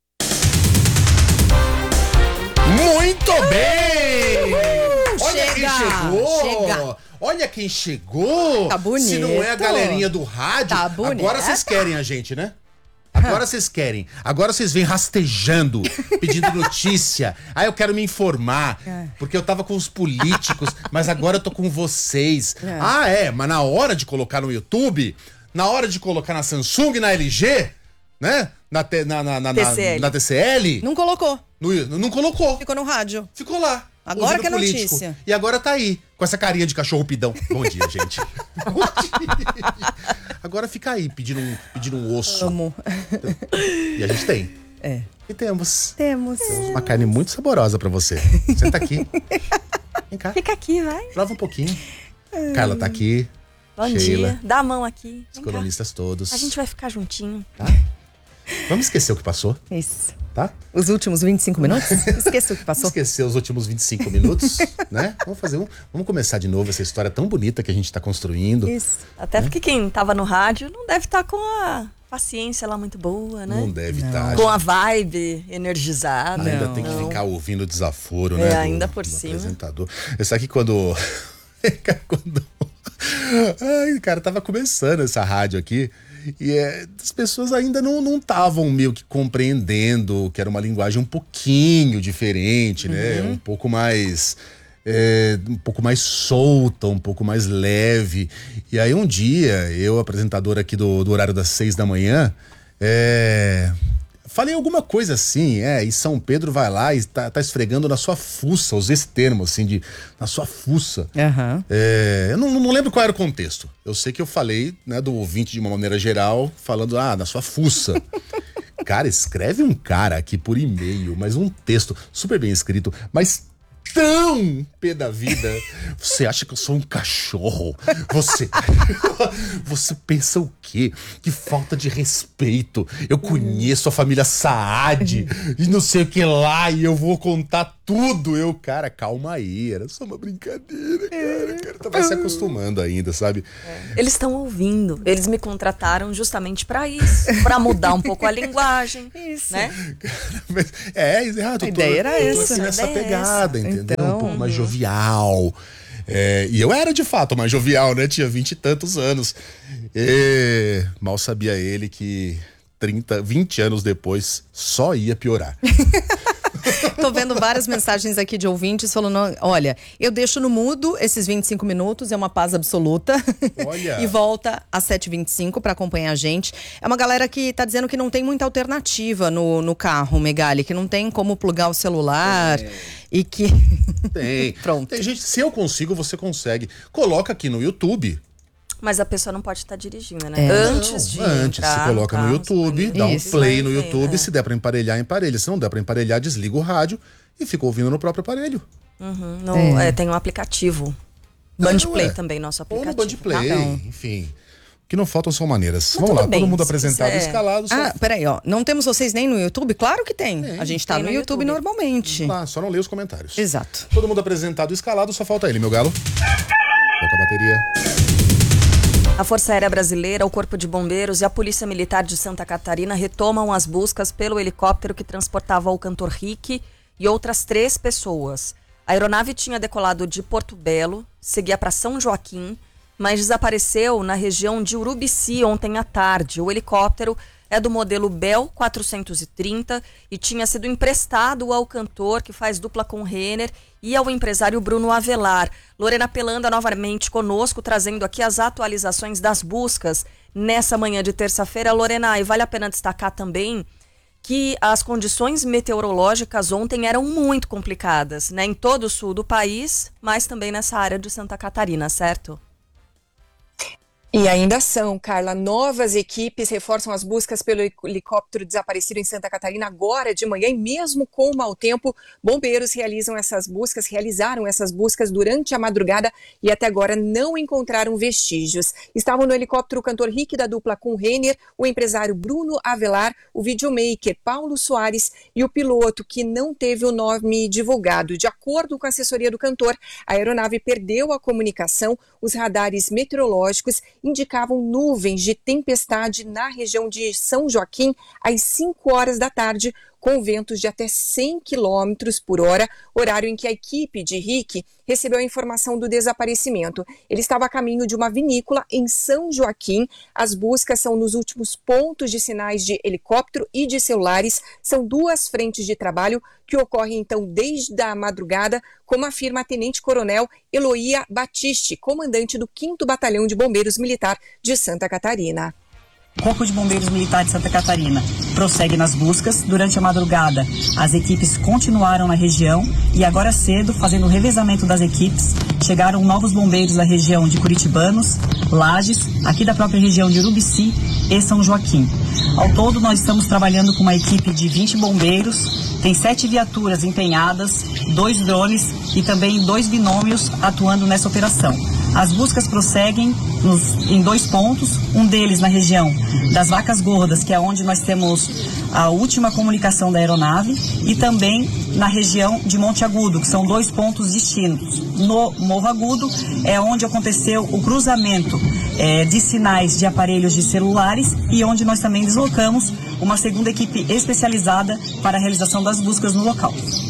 Muito bem! Uhul, Olha chega, quem chegou! chega. Olha quem chegou! Tá bonito. Se não é a galerinha do rádio, Tá bonito. agora vocês querem a gente, né? Agora vocês querem. Agora vocês vêm rastejando, pedindo notícia. Ah, eu quero me informar, porque eu tava com os políticos, mas agora eu tô com vocês. É. Ah, é, mas na hora de colocar no YouTube, na hora de colocar na Samsung, na L G, né? Na, te, na, na, na, T C L. na T C L. Não colocou. No, não colocou. Ficou no rádio. Ficou lá. Agora ouvindo que é político. notícia. E agora tá aí, com essa carinha de cachorro pidão. Bom dia, gente. Bom dia. Agora fica aí, pedindo um, pedindo um osso. Amo. E a gente tem. É. E temos. Temos. Temos uma carne muito saborosa pra você. Senta aqui. Vem cá. Fica aqui, vai. Prova um pouquinho. Carla tá aqui. Bom Sheila, dia. Dá a mão aqui. os Vem cá. colunistas todos. A gente vai ficar juntinho. Tá? Vamos esquecer o que passou, Isso. tá? Os últimos vinte e cinco minutos? Esqueci o que passou. Esquecer os últimos vinte e cinco minutos, né? Vamos fazer um. Vamos começar de novo essa história tão bonita que a gente tá construindo. Isso. Até porque quem tava no rádio não deve estar com a paciência lá muito boa, né? Não deve estar. Com a vibe energizada. Ainda Não. tem que ficar ouvindo o desaforo, É, né? do- ainda por do cima. apresentador. Isso aqui quando. quando. Ai, cara, tava começando essa rádio aqui. E é, as pessoas ainda não estavam meio que compreendendo que era uma linguagem um pouquinho diferente, né? Uhum. Um pouco mais. é, um pouco mais solta, um pouco mais leve. E aí um dia, eu, apresentador aqui do, do horário das seis da manhã, é, falei alguma coisa assim, é, e São Pedro vai lá e tá, tá esfregando na sua fuça, usei esse termo assim, de na sua fuça. Aham. É, eu não, não lembro qual era o contexto. Eu sei que eu falei, né, do ouvinte de uma maneira geral, falando, ah, na sua fuça. Cara, escreve um cara aqui por e-mail, mas um texto super bem escrito, mas tão pé da vida. Você acha que eu sou um cachorro? Você Você pensa o quê? Que falta de respeito. Eu conheço a família Saad e não sei o que lá e eu vou contar tudo. Eu, cara, calma aí. Era só uma brincadeira, cara. O cara tava se acostumando ainda, sabe? Eles estão ouvindo. Eles me contrataram justamente pra isso. Pra mudar um pouco a linguagem. Isso. Né? É, exato. A ideia era eu tô essa. aqui nessa A ideia é pegada, essa. entendeu? Então, um pouco mais jovial. É, e eu era de fato mais jovial, né? Tinha vinte e tantos anos. E mal sabia ele que trinta, vinte anos depois só ia piorar. Tô vendo várias mensagens aqui de ouvintes falando, olha, eu deixo no mudo esses vinte e cinco minutos, é uma paz absoluta. Olha. E volta às sete e vinte e cinco para acompanhar a gente. É uma galera que tá dizendo que não tem muita alternativa no, no carro, Megali, que não tem como plugar o celular É. e que... Tem. Pronto. Tem gente, se eu consigo, você consegue. Coloca aqui no YouTube. Mas a pessoa não pode estar dirigindo, né? É. Antes de Não, antes, entrar se coloca no carro, YouTube, dá um Isso. play no Sim, YouTube, é. se der pra emparelhar, emparelha. Se não der pra emparelhar, desliga o rádio e fica ouvindo no próprio aparelho. Uhum. No- É. é, tem um aplicativo. Não, Bandplay é. também, nosso Ou no aplicativo. Bandplay, tá? Então, enfim. O que não faltam são maneiras. Mas Vamos tudo lá, bem, todo mundo se apresentado e quiser. escalado. Só... Ah, peraí, ó. Não temos vocês nem no YouTube? Claro que tem. A gente tá tem no, no YouTube, YouTube. normalmente. Tá, só não leio os comentários. Exato. Todo mundo apresentado e escalado, só falta ele, meu galo. Toca a bateria. A Força Aérea Brasileira, o Corpo de Bombeiros e a Polícia Militar de Santa Catarina retomam as buscas pelo helicóptero que transportava o cantor Rick e outras três pessoas. A aeronave tinha decolado de Porto Belo, seguia para São Joaquim, mas desapareceu na região de Urubici ontem à tarde. O helicóptero é do modelo Bell quatrocentos e trinta e tinha sido emprestado ao cantor, que faz dupla com Renner, e ao empresário Bruno Avelar. Lorena Pelanda novamente conosco, trazendo aqui as atualizações das buscas nessa manhã de terça-feira. Lorena, e vale a pena destacar também que as condições meteorológicas ontem eram muito complicadas, né? Em todo o sul do país, mas também nessa área de Santa Catarina, certo? E ainda são, Carla, novas equipes reforçam as buscas pelo helicóptero desaparecido em Santa Catarina agora de manhã, e mesmo com o mau tempo, bombeiros realizam essas buscas, realizaram essas buscas durante a madrugada e até agora não encontraram vestígios. Estavam no helicóptero o cantor Rick da dupla com Renner, o empresário Bruno Avelar, o videomaker Paulo Soares e o piloto, que não teve o nome divulgado. De acordo com a assessoria do cantor, a aeronave perdeu a comunicação, os radares meteorológicos indicavam nuvens de tempestade na região de São Joaquim às cinco horas da tarde, com ventos de até cem quilômetros por hora, horário em que a equipe de Rick recebeu a informação do desaparecimento. Ele estava a caminho de uma vinícola em São Joaquim. As buscas são nos últimos pontos de sinais de helicóptero e de celulares. São duas frentes de trabalho que ocorrem, então, desde a madrugada, como afirma a tenente-coronel Eloísa Batiste, comandante do quinto Batalhão de Bombeiros Militar de Santa Catarina. O Corpo de Bombeiros Militar de Santa Catarina prossegue nas buscas. Durante a madrugada, as equipes continuaram na região e agora cedo, fazendo o revezamento das equipes, chegaram novos bombeiros da região de Curitibanos, Lages, aqui da própria região de Urubici e São Joaquim. Ao todo, nós estamos trabalhando com uma equipe de vinte bombeiros, tem sete viaturas empenhadas, dois drones e também dois binômios atuando nessa operação. As buscas prosseguem nos, em dois pontos, um deles na região das Vacas Gordas, que é onde nós temos a última comunicação da aeronave, e também na região de Monte Agudo, que são dois pontos distintos. No Morro Agudo é onde aconteceu o cruzamento é, de sinais de aparelhos de celulares e onde nós também deslocamos uma segunda equipe especializada para a realização das buscas no local.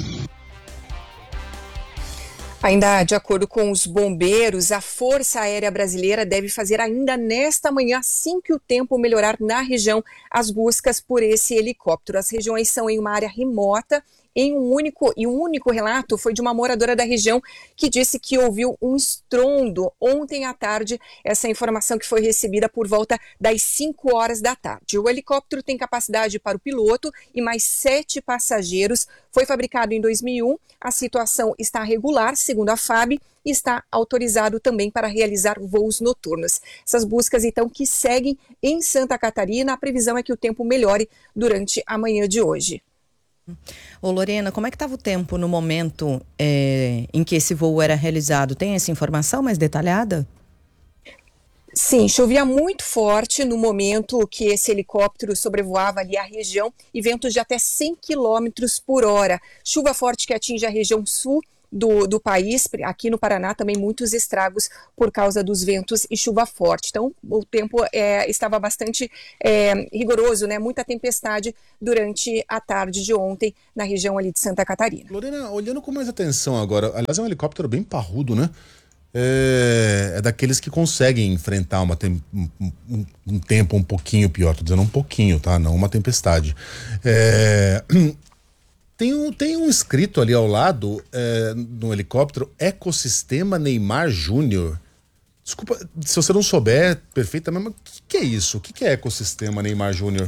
Ainda de acordo com os bombeiros, a Força Aérea Brasileira deve fazer ainda nesta manhã, assim que o tempo melhorar na região, as buscas por esse helicóptero. As regiões são em uma área remota. Em um único, e um único relato foi de uma moradora da região que disse que ouviu um estrondo ontem à tarde. Essa informação que foi recebida por volta das cinco horas da tarde. O helicóptero tem capacidade para o piloto e mais sete passageiros. Foi fabricado em dois mil e um. A situação está regular, segundo a F A B, e está autorizado também para realizar voos noturnos. Essas buscas, então, que seguem em Santa Catarina. A previsão é que o tempo melhore durante a manhã de hoje. Ô Lorena, como é que estava o tempo no momento é, em que esse voo era realizado? Tem essa informação mais detalhada? Sim, chovia muito forte no momento que esse helicóptero sobrevoava ali a região e ventos de até cem quilômetros por hora. Chuva forte que atinge a região sul Do, do país, aqui no Paraná também muitos estragos por causa dos ventos e chuva forte. Então o tempo é, estava bastante é, rigoroso, né? Muita tempestade durante a tarde de ontem na região ali de Santa Catarina. Lorena, olhando com mais atenção agora, aliás é um helicóptero bem parrudo, né? É, é daqueles que conseguem enfrentar uma tem, um, um, um tempo um pouquinho pior, tô dizendo um pouquinho, tá? Não uma tempestade. É... Tem um, tem um escrito ali ao lado, é, no helicóptero, Ecossistema Neymar Júnior. Desculpa, se você não souber perfeitamente, mas o que, que é isso? O que, que é Ecossistema Neymar Júnior?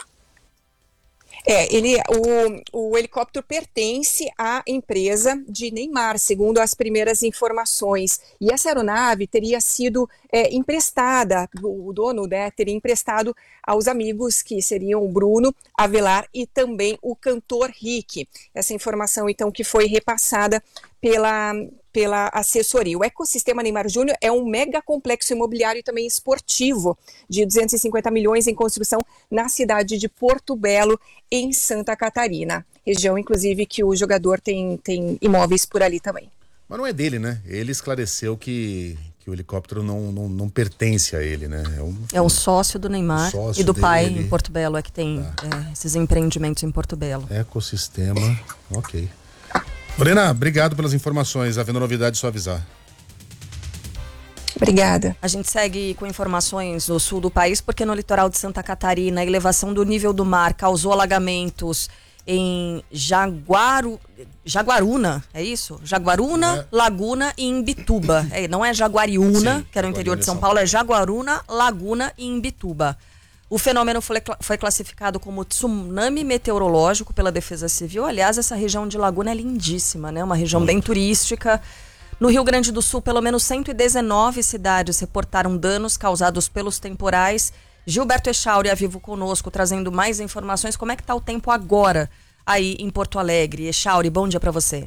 É, ele, o, o helicóptero pertence à empresa de Neymar, segundo as primeiras informações. E essa aeronave teria sido é, emprestada, o dono, né, teria emprestado aos amigos, que seriam o Bruno Avelar e também o cantor Rick. Essa informação, então, que foi repassada pela, pela assessoria. O Ecossistema Neymar Júnior é um mega complexo imobiliário e também esportivo de duzentos e cinquenta milhões em construção na cidade de Porto Belo, em Santa Catarina. Região, inclusive, que o jogador tem, tem imóveis por ali também. Mas não é dele, né? Ele esclareceu que, que o helicóptero não, não, não pertence a ele, né? É um, é um sócio do Neymar sócio e do dele. pai em Porto Belo, é que tem tá. é, esses empreendimentos em Porto Belo. Ecossistema, ok. Lorena, obrigado pelas informações. Havendo novidade, só avisar. Obrigada. A gente segue com informações no sul do país, porque no litoral de Santa Catarina, a elevação do nível do mar causou alagamentos em Jaguaru, Jaguaruna, é isso? Jaguaruna, é. Laguna e Imbituba. É, não é Jaguariúna, Sim, que era o interior de São Paulo, é Jaguaruna, Laguna e Imbituba. O fenômeno foi, foi classificado como tsunami meteorológico pela Defesa Civil. Aliás, essa região de Laguna é lindíssima, né? Uma região bem turística. No Rio Grande do Sul, pelo menos cento e dezenove cidades reportaram danos causados pelos temporais. Gilberto Echauri, a vivo conosco, trazendo mais informações. Como é que está o tempo agora aí em Porto Alegre? Echauri, bom dia para você.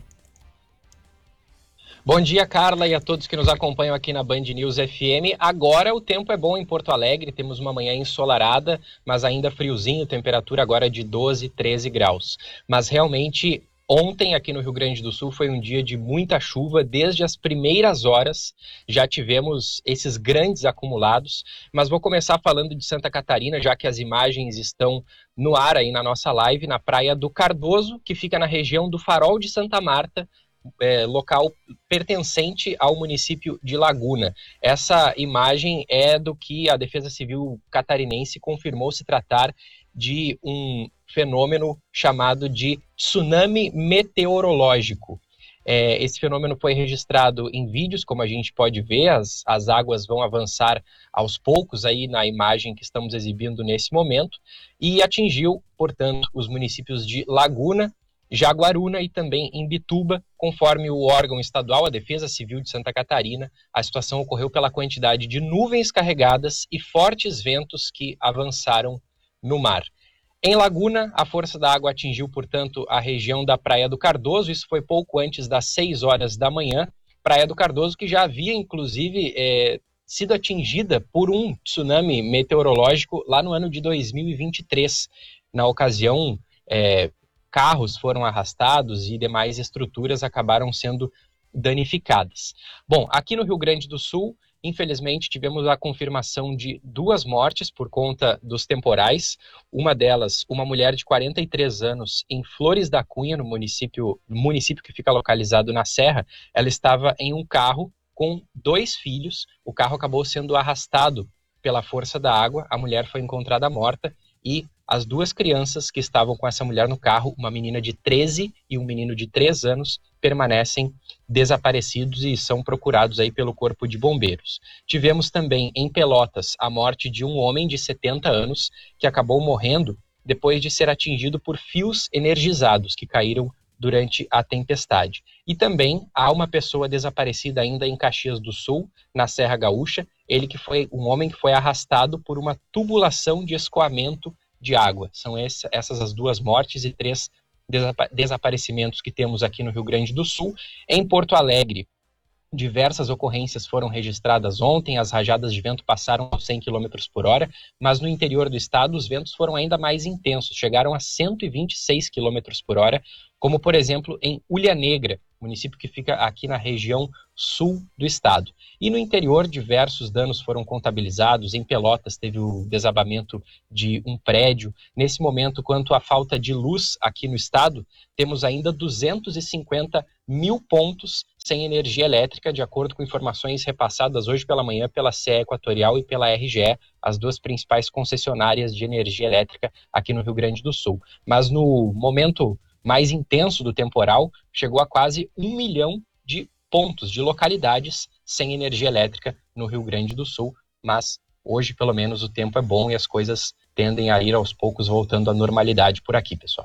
Bom dia, Carla, e a todos que nos acompanham aqui na Band News F M. Agora o tempo é bom em Porto Alegre, temos uma manhã ensolarada, mas ainda friozinho, temperatura agora de doze, treze graus. Mas realmente, ontem aqui no Rio Grande do Sul foi um dia de muita chuva, desde as primeiras horas já tivemos esses grandes acumulados, mas vou começar falando de Santa Catarina, já que as imagens estão no ar aí na nossa live, na Praia do Cardoso, que fica na região do Farol de Santa Marta, É, local pertencente ao município de Laguna. Essa imagem é do que a Defesa Civil catarinense confirmou se tratar de um fenômeno chamado de tsunami meteorológico. É, esse fenômeno foi registrado em vídeos, como a gente pode ver, as, as águas vão avançar aos poucos aí na imagem que estamos exibindo nesse momento, e atingiu, portanto, os municípios de Laguna, Jaguaruna e também em Bituba. Conforme o órgão estadual, a Defesa Civil de Santa Catarina, a situação ocorreu pela quantidade de nuvens carregadas e fortes ventos que avançaram no mar. Em Laguna, a força da água atingiu, portanto, a região da Praia do Cardoso, isso foi pouco antes das seis horas da manhã. Praia do Cardoso que já havia, inclusive, é, sido atingida por um tsunami meteorológico lá no ano de dois mil e vinte e três. Na ocasião, é, carros foram arrastados e demais estruturas acabaram sendo danificadas. Bom, aqui no Rio Grande do Sul, infelizmente, tivemos a confirmação de duas mortes por conta dos temporais. Uma delas, uma mulher de quarenta e três anos, em Flores da Cunha, no município, município que fica localizado na Serra. Ela estava em um carro com dois filhos. O carro acabou sendo arrastado pela força da água. A mulher foi encontrada morta e as duas crianças que estavam com essa mulher no carro, uma menina de treze e um menino de três anos, permanecem desaparecidos e são procurados aí pelo Corpo de Bombeiros. Tivemos também em Pelotas a morte de um homem de setenta anos que acabou morrendo depois de ser atingido por fios energizados que caíram durante a tempestade. E também há uma pessoa desaparecida ainda em Caxias do Sul, na Serra Gaúcha, ele que foi um homem que foi arrastado por uma tubulação de escoamento de água. São esse, essas as duas mortes e três desapa- desaparecimentos que temos aqui no Rio Grande do Sul. Em Porto Alegre, diversas ocorrências foram registradas ontem, as rajadas de vento passaram aos cem quilômetros por hora, mas no interior do estado os ventos foram ainda mais intensos, chegaram a cento e vinte e seis quilômetros por hora, como por exemplo em Ulha Negra, município que fica aqui na região sul do estado. E no interior, diversos danos foram contabilizados. Em Pelotas teve o desabamento de um prédio. Nesse momento, quanto à falta de luz aqui no estado, temos ainda duzentos e cinquenta mil pontos sem energia elétrica, de acordo com informações repassadas hoje pela manhã pela C E Equatorial e pela R G E, as duas principais concessionárias de energia elétrica aqui no Rio Grande do Sul. Mas no momento mais intenso do temporal, chegou a quase um milhão de pontos, de localidades sem energia elétrica no Rio Grande do Sul, mas hoje, pelo menos, o tempo é bom e as coisas tendem a ir aos poucos voltando à normalidade por aqui, pessoal.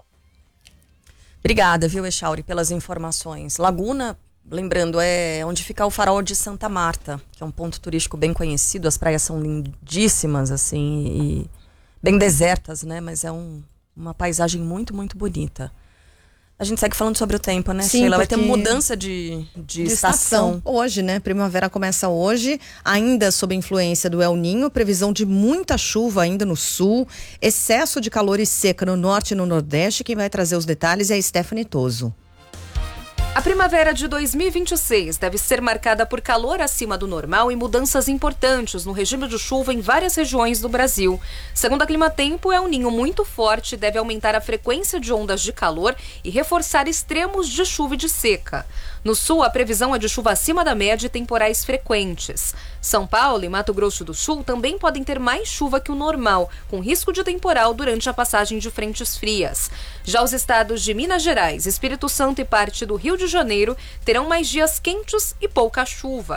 Obrigada, viu, Echauri, pelas informações. Laguna, lembrando, é onde fica o Farol de Santa Marta, que é um ponto turístico bem conhecido, as praias são lindíssimas, assim, e bem desertas, né, mas é um, uma paisagem muito, muito bonita. A gente segue falando sobre o tempo, né, Sim, Sheila? Vai ter porque- mudança de, de, de estação. estação. Hoje, né? Primavera começa hoje, ainda sob a influência do El Ninho, previsão de muita chuva ainda no sul, excesso de calor e seca no norte e no nordeste. Quem vai trazer os detalhes é a Stephanie Toso. A primavera de dois mil e vinte e seis deve ser marcada por calor acima do normal e mudanças importantes no regime de chuva em várias regiões do Brasil. Segundo a Climatempo, é um ninho muito forte e deve aumentar a frequência de ondas de calor e reforçar extremos de chuva e de seca. No sul, a previsão é de chuva acima da média e temporais frequentes. São Paulo e Mato Grosso do Sul também podem ter mais chuva que o normal, com risco de temporal durante a passagem de frentes frias. Já os estados de Minas Gerais, Espírito Santo e parte do Rio de Janeiro terão mais dias quentes e pouca chuva.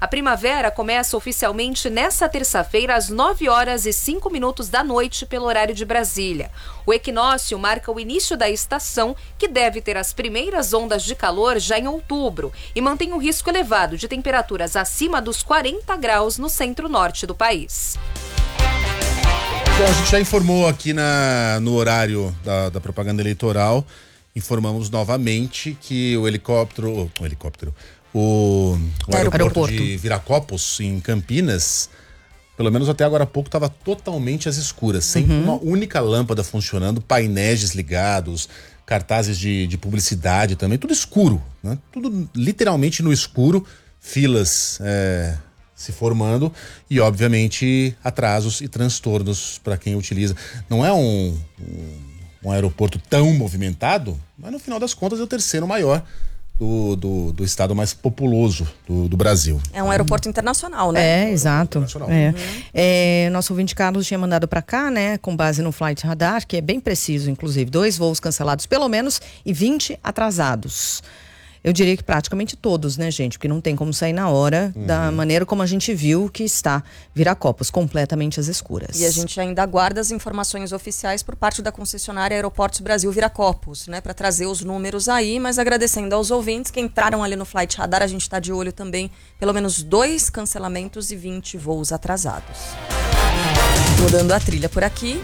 A primavera começa oficialmente nesta terça-feira às nove horas e cinco minutos da noite pelo horário de Brasília. O equinócio marca o início da estação, que deve ter as primeiras ondas de calor já em outubro e mantém um risco elevado de temperaturas acima dos quarenta graus no centro-norte do país. Bom, a gente já informou aqui na, no horário da, da propaganda eleitoral, informamos novamente que o helicóptero, o helicóptero, o, o aeroporto, aeroporto de Viracopos, em Campinas, pelo menos até agora há pouco, estava totalmente às escuras, sem uhum. uma única lâmpada funcionando, painéis desligados, cartazes de, de publicidade também, tudo escuro, né? Tudo literalmente no escuro, filas é, se formando e, obviamente, atrasos e transtornos para quem utiliza. Não é um, um, um aeroporto tão movimentado, mas no final das contas é o terceiro maior Do, do, do estado mais populoso do, do Brasil. É um aeroporto internacional, né? É, exato. É. Uhum. É, nosso ouvinte Carlos tinha mandado para cá, né, com base no Flight Radar, que é bem preciso, inclusive, dois voos cancelados pelo menos e vinte atrasados. Eu diria que praticamente todos, né, gente? Porque não tem como sair na hora, uhum. da maneira como a gente viu que está Viracopos, completamente às escuras. E a gente ainda aguarda as informações oficiais por parte da concessionária Aeroportos Brasil Viracopos, né? Para trazer os números aí, mas agradecendo aos ouvintes que entraram ali no Flight Radar, a gente está de olho também, pelo menos dois cancelamentos e vinte voos atrasados. Mudando a trilha por aqui.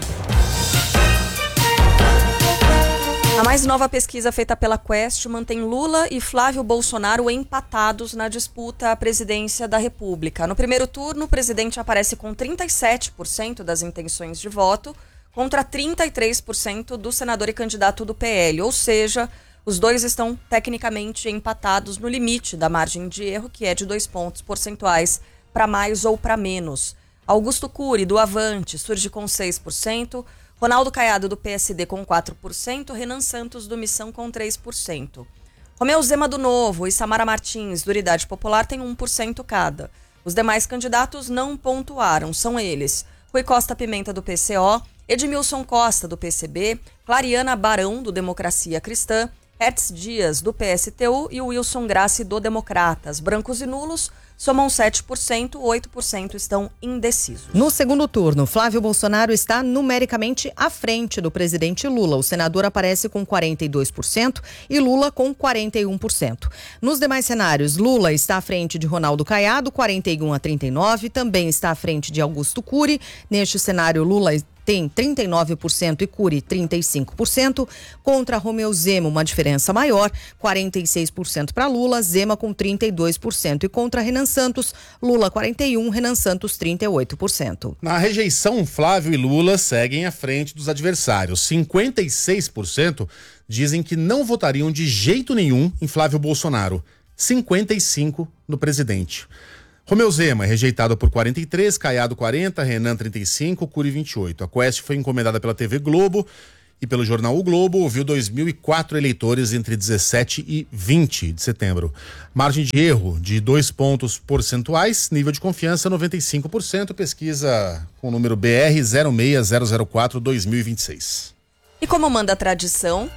A mais nova pesquisa feita pela Quest mantém Lula e Flávio Bolsonaro empatados na disputa à presidência da República. No primeiro turno, o presidente aparece com trinta e sete por cento das intenções de voto contra trinta e três por cento do senador e candidato do P L. Ou seja, os dois estão tecnicamente empatados no limite da margem de erro, que é de dois pontos percentuais para mais ou para menos. Augusto Cury, do Avante, surge com seis por cento. Ronaldo Caiado, do P S D, com quatro por cento, Renan Santos, do Missão, com três por cento. Romeu Zema, do Novo, e Samara Martins, do Unidade Popular, têm um por cento cada. Os demais candidatos não pontuaram, são eles: Rui Costa Pimenta, do P C O, Edmilson Costa, do P C B, Clariana Barão, do Democracia Cristã, Hertz Dias, do P S T U e Wilson Grassi, do Democratas. Brancos e nulos somam sete por cento, oito por cento estão indecisos. No segundo turno, Flávio Bolsonaro está numericamente à frente do presidente Lula. O senador aparece com quarenta e dois por cento e Lula com quarenta e um por cento. Nos demais cenários, Lula está à frente de Ronaldo Caiado, quarenta e um a trinta e nove, também está à frente de Augusto Cury. Neste cenário, Lula tem trinta e nove por cento e Cury trinta e cinco por cento. Contra Romeu Zema, uma diferença maior, quarenta e seis por cento para Lula, Zema com trinta e dois por cento. E contra Renan Santos, Lula quarenta e um por cento, Renan Santos trinta e oito por cento. Na rejeição, Flávio e Lula seguem à frente dos adversários. cinquenta e seis por cento dizem que não votariam de jeito nenhum em Flávio Bolsonaro. cinquenta e cinco por cento no presidente. Romeu Zema é rejeitado por quarenta e três, Caiado quarenta, Renan trinta e cinco, Cury vinte e oito. A Quest foi encomendada pela T V Globo e pelo jornal O Globo, ouviu dois mil e quatro eleitores entre dezessete e vinte de setembro. Margem de erro de dois pontos percentuais, nível de confiança noventa e cinco por cento, pesquisa com o número B R zero seis zero zero quatro dois mil e vinte e seis. E como manda a tradição...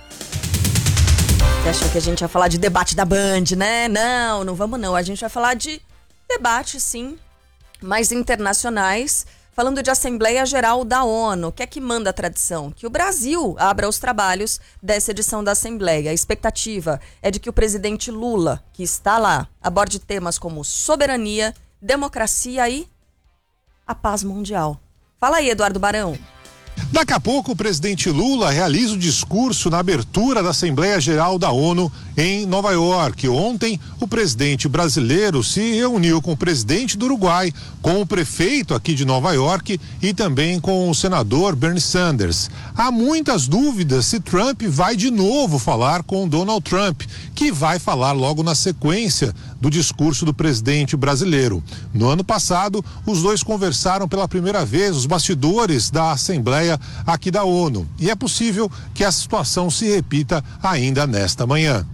Você achou que a gente ia falar de debate da Band, né? Não, não vamos não. A gente vai falar de debate, sim, mais internacionais, falando de Assembleia Geral da ONU. O que é que manda a tradição? Que o Brasil abra os trabalhos dessa edição da Assembleia. A expectativa é de que o presidente Lula, que está lá, aborde temas como soberania, democracia e a paz mundial. Fala aí, Eduardo Barão. Daqui a pouco, o presidente Lula realiza o discurso na abertura da Assembleia Geral da ONU em Nova York. Ontem, o presidente brasileiro se reuniu com o presidente do Uruguai, com o prefeito aqui de Nova York e também com o senador Bernie Sanders. Há muitas dúvidas se Trump vai de novo falar com Donald Trump, que vai falar logo na sequência do discurso do presidente brasileiro. No ano passado, os dois conversaram pela primeira vez os bastidores da Assembleia aqui da ONU. E é possível que a situação se repita ainda nesta manhã.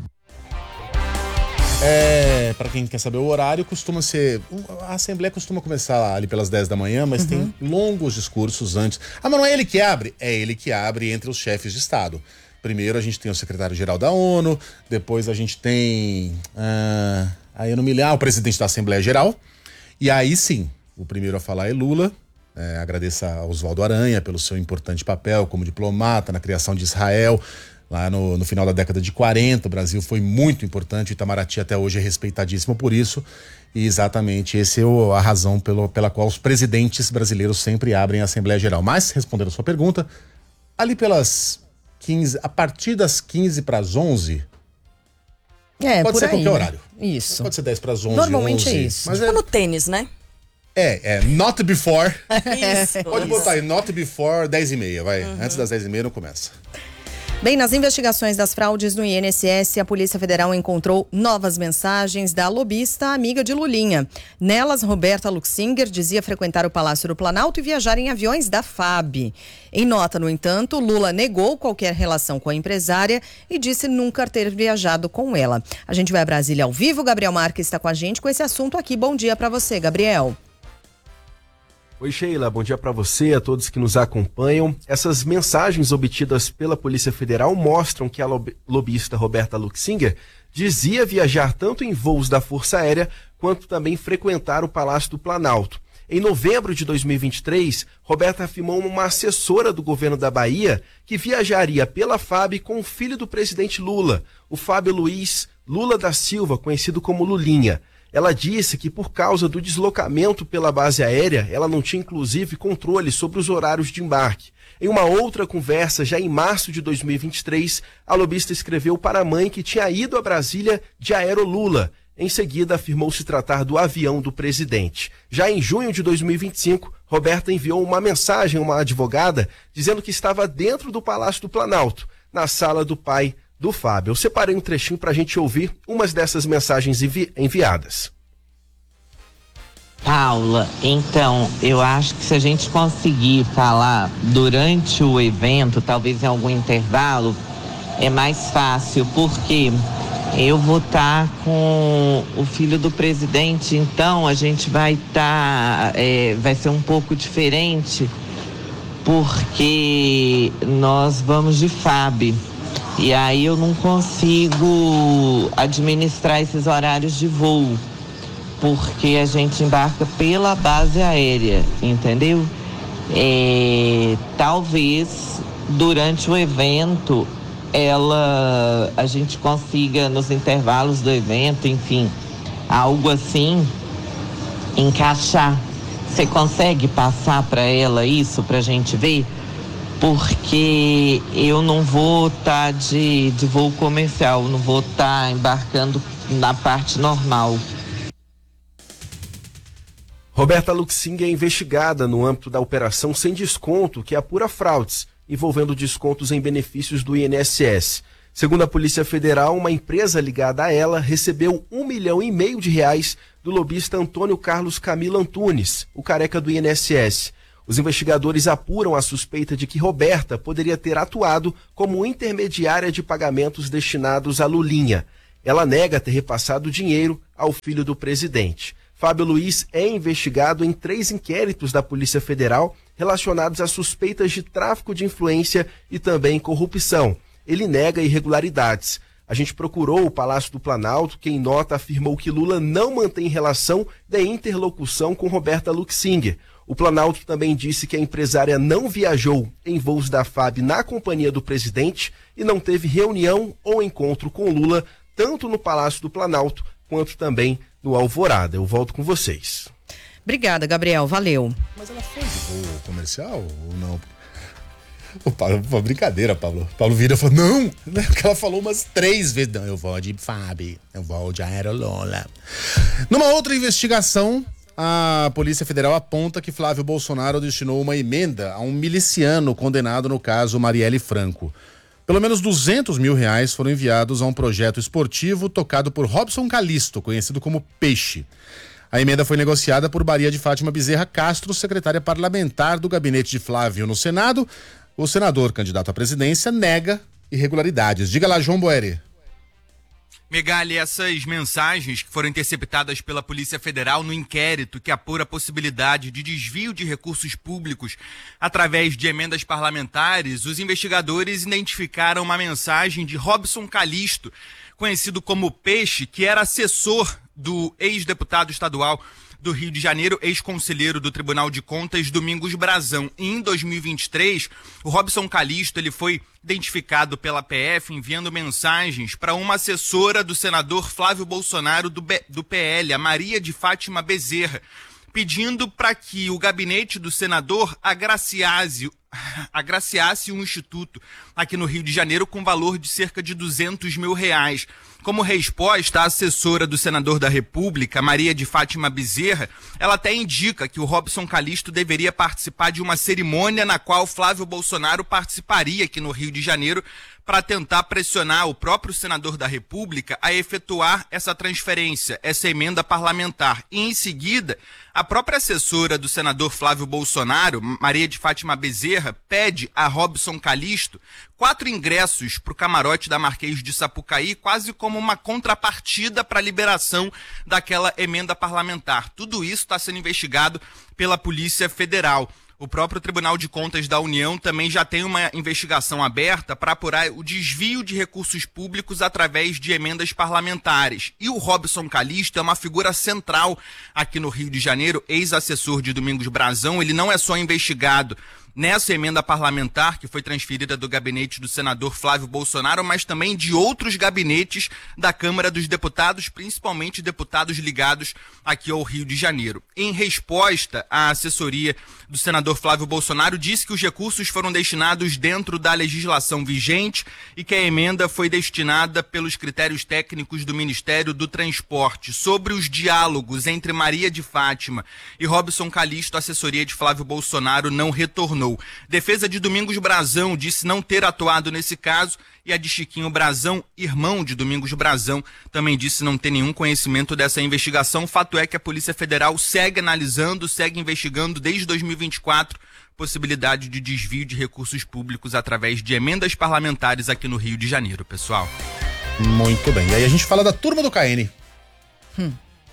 É, para quem quer saber o horário, costuma ser... A Assembleia costuma começar ali pelas dez da manhã, mas uhum. tem longos discursos antes. Ah, mas não é ele que abre? É ele que abre entre os chefes de Estado. Primeiro a gente tem o secretário-geral da ONU, depois a gente tem... Ah, aí eu não me lembro, ah, o presidente da Assembleia Geral. E aí sim, o primeiro a falar é Lula. É, agradeço a Oswaldo Aranha pelo seu importante papel como diplomata na criação de Israel. Lá no, no final da década de quarenta, o Brasil foi muito importante. O Itamaraty até hoje é respeitadíssimo por isso. E exatamente essa é a razão pelo, pela qual os presidentes brasileiros sempre abrem a Assembleia Geral. Mas, respondendo a sua pergunta, ali pelas quinze, a partir das quinze para as onze... É, pode por ser aí, qualquer né? horário. Isso. Pode ser dez para as onze, Normalmente onze, é isso. Mas Tipo é, no tênis, né? é, é not before. Isso. Pode isso. botar aí, not before dez e meia, vai. Antes das dez e meia não começa. Bem, nas investigações das fraudes no I N S S, a Polícia Federal encontrou novas mensagens da lobista amiga de Lulinha. Nelas, Roberta Luxinger dizia frequentar o Palácio do Planalto e viajar em aviões da F A B. Em nota, no entanto, Lula negou qualquer relação com a empresária e disse nunca ter viajado com ela. A gente vai a Brasília ao vivo. Gabriel Marques está com a gente com esse assunto aqui. Bom dia para você, Gabriel. Oi, Sheila, bom dia para você, a todos que nos acompanham. Essas mensagens obtidas pela Polícia Federal mostram que a lob- lobista Roberta Luxinger dizia viajar tanto em voos da Força Aérea quanto também frequentar o Palácio do Planalto. Em novembro de dois mil e vinte e três, Roberta afirmou uma assessora do governo da Bahia que viajaria pela F A B com o filho do presidente Lula, o Fábio Luiz Lula da Silva, conhecido como Lulinha. Ela disse que por causa do deslocamento pela base aérea, ela não tinha inclusive controle sobre os horários de embarque. Em uma outra conversa, já em março de dois mil e vinte e três, a lobista escreveu para a mãe que tinha ido a Brasília de Aerolula. Em seguida, afirmou se tratar do avião do presidente. Já em junho de dois mil e vinte e cinco, Roberta enviou uma mensagem a uma advogada dizendo que estava dentro do Palácio do Planalto, na sala do pai do Fábio. Eu separei um trechinho para a gente ouvir umas dessas mensagens envi- enviadas. Paula, então, eu acho que se a gente conseguir falar durante o evento, talvez em algum intervalo, é mais fácil, porque eu vou estar com o filho do presidente, então a gente vai estar, é, vai ser um pouco diferente, porque nós vamos de F A B. E aí eu não consigo administrar esses horários de voo, porque a gente embarca pela base aérea, entendeu? É, talvez durante o evento ela, a gente consiga nos intervalos do evento, enfim, algo assim, encaixar. Você consegue passar para ela isso para a gente ver? Porque eu não vou estar de, de voo comercial, não vou estar embarcando na parte normal. Roberta Luxinger é investigada no âmbito da Operação Sem Desconto, que apura fraudes, envolvendo descontos em benefícios do I N S S. Segundo a Polícia Federal, uma empresa ligada a ela recebeu um milhão e meio de reais do lobista Antônio Carlos Camilo Antunes, o careca do I N S S. Os investigadores apuram a suspeita de que Roberta poderia ter atuado como intermediária de pagamentos destinados a Lulinha. Ela nega ter repassado dinheiro ao filho do presidente. Fábio Luiz é investigado em três inquéritos da Polícia Federal relacionados a suspeitas de tráfico de influência e também corrupção. Ele nega irregularidades. A gente procurou o Palácio do Planalto, que em nota afirmou que Lula não mantém relação de interlocução com Roberta Luxinger. O Planalto também disse que a empresária não viajou em voos da F A B na companhia do presidente e não teve reunião ou encontro com Lula, tanto no Palácio do Planalto quanto também no Alvorada. Eu volto com vocês. Obrigada, Gabriel. Valeu. Mas ela foi de voo comercial ou não? O Paulo, pô, brincadeira, Paulo. Paulo vira e falou, não! Porque ela falou umas três vezes. Não, eu vou de F A B, eu vou de Aerolula. Numa outra investigação, a Polícia Federal aponta que Flávio Bolsonaro destinou uma emenda a um miliciano condenado no caso Marielle Franco. Pelo menos duzentos mil reais foram enviados a um projeto esportivo tocado por Robson Calisto, conhecido como Peixe. A emenda foi negociada por Maria de Fátima Bezerra Castro, secretária parlamentar do gabinete de Flávio no Senado. O senador, candidato à presidência, nega irregularidades. Diga lá, João Boeri. Megali, essas mensagens que foram interceptadas pela Polícia Federal no inquérito que apura a possibilidade de desvio de recursos públicos através de emendas parlamentares, os investigadores identificaram uma mensagem de Robson Calisto, conhecido como Peixe, que era assessor do ex-deputado estadual do Rio de Janeiro, ex-conselheiro do Tribunal de Contas, Domingos Brazão. E em dois mil e vinte e três, o Robson Calixto ele foi identificado pela P F enviando mensagens para uma assessora do senador Flávio Bolsonaro do, B, do P L, a Maria de Fátima Bezerra, pedindo para que o gabinete do senador agraciasse, agraciasse um instituto aqui no Rio de Janeiro com valor de cerca de duzentos mil reais. Como resposta, a assessora do senador da República, Maria de Fátima Bezerra, ela até indica que o Robson Calixto deveria participar de uma cerimônia na qual Flávio Bolsonaro participaria aqui no Rio de Janeiro para tentar pressionar o próprio senador da República a efetuar essa transferência, essa emenda parlamentar. E em seguida, a própria assessora do senador Flávio Bolsonaro, Maria de Fátima Bezerra, pede a Robson Calixto quatro ingressos para o camarote da Marquês de Sapucaí, quase como uma contrapartida para a liberação daquela emenda parlamentar. Tudo isso está sendo investigado pela Polícia Federal. O próprio Tribunal de Contas da União também já tem uma investigação aberta para apurar o desvio de recursos públicos através de emendas parlamentares. E o Robson Calixto é uma figura central aqui no Rio de Janeiro, ex-assessor de Domingos Brazão. Ele não é só investigado nessa emenda parlamentar que foi transferida do gabinete do senador Flávio Bolsonaro, mas também de outros gabinetes da Câmara dos Deputados, principalmente deputados ligados aqui ao Rio de Janeiro. Em resposta, a assessoria do senador Flávio Bolsonaro disse que os recursos foram destinados dentro da legislação vigente e que a emenda foi destinada pelos critérios técnicos do Ministério do Transporte. Sobre os diálogos entre Maria de Fátima e Robson Calixto, a assessoria de Flávio Bolsonaro não retornou. Defesa de Domingos Brazão disse não ter atuado nesse caso e a de Chiquinho Brazão, irmão de Domingos Brazão, também disse não ter nenhum conhecimento dessa investigação. Fato é que a Polícia Federal segue analisando, segue investigando desde dois mil e vinte e quatro possibilidade de desvio de recursos públicos através de emendas parlamentares aqui no Rio de Janeiro, pessoal. Muito bem. E aí a gente fala da turma do K N. Hum.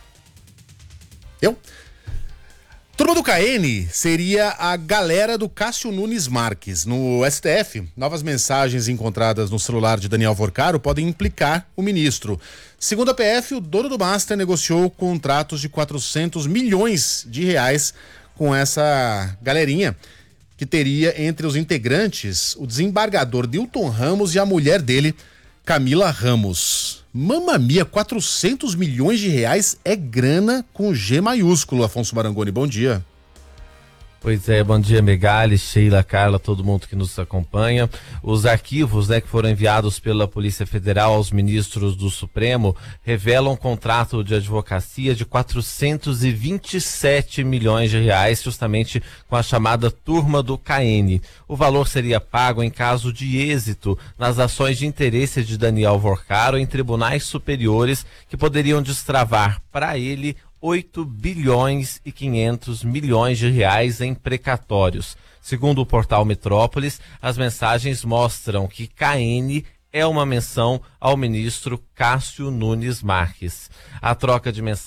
Eu? Turma do K N seria a galera do Cássio Nunes Marques. No S T F, novas mensagens encontradas no celular de Daniel Vorcaro podem implicar o ministro. Segundo a P F, o dono do Master negociou contratos de quatrocentos milhões de reais com essa galerinha, que teria entre os integrantes o desembargador Dilton Ramos e a mulher dele, Camila Ramos. Mamma mia, quatrocentos milhões de reais é grana com G maiúsculo. Afonso Marangoni, bom dia. Pois é, bom dia, Megali, Sheila, Carla, todo mundo que nos acompanha. Os arquivos, né, que foram enviados pela Polícia Federal aos ministros do Supremo revelam um contrato de advocacia de quatrocentos e vinte e sete milhões de reais, justamente com a chamada turma do K N. O valor seria pago em caso de êxito nas ações de interesse de Daniel Vorcaro em tribunais superiores que poderiam destravar para ele oito bilhões e quinhentos milhões de reais em precatórios. Segundo o portal Metrópolis, as mensagens mostram que K N é uma menção ao ministro Cássio Nunes Marques. A troca de mensagens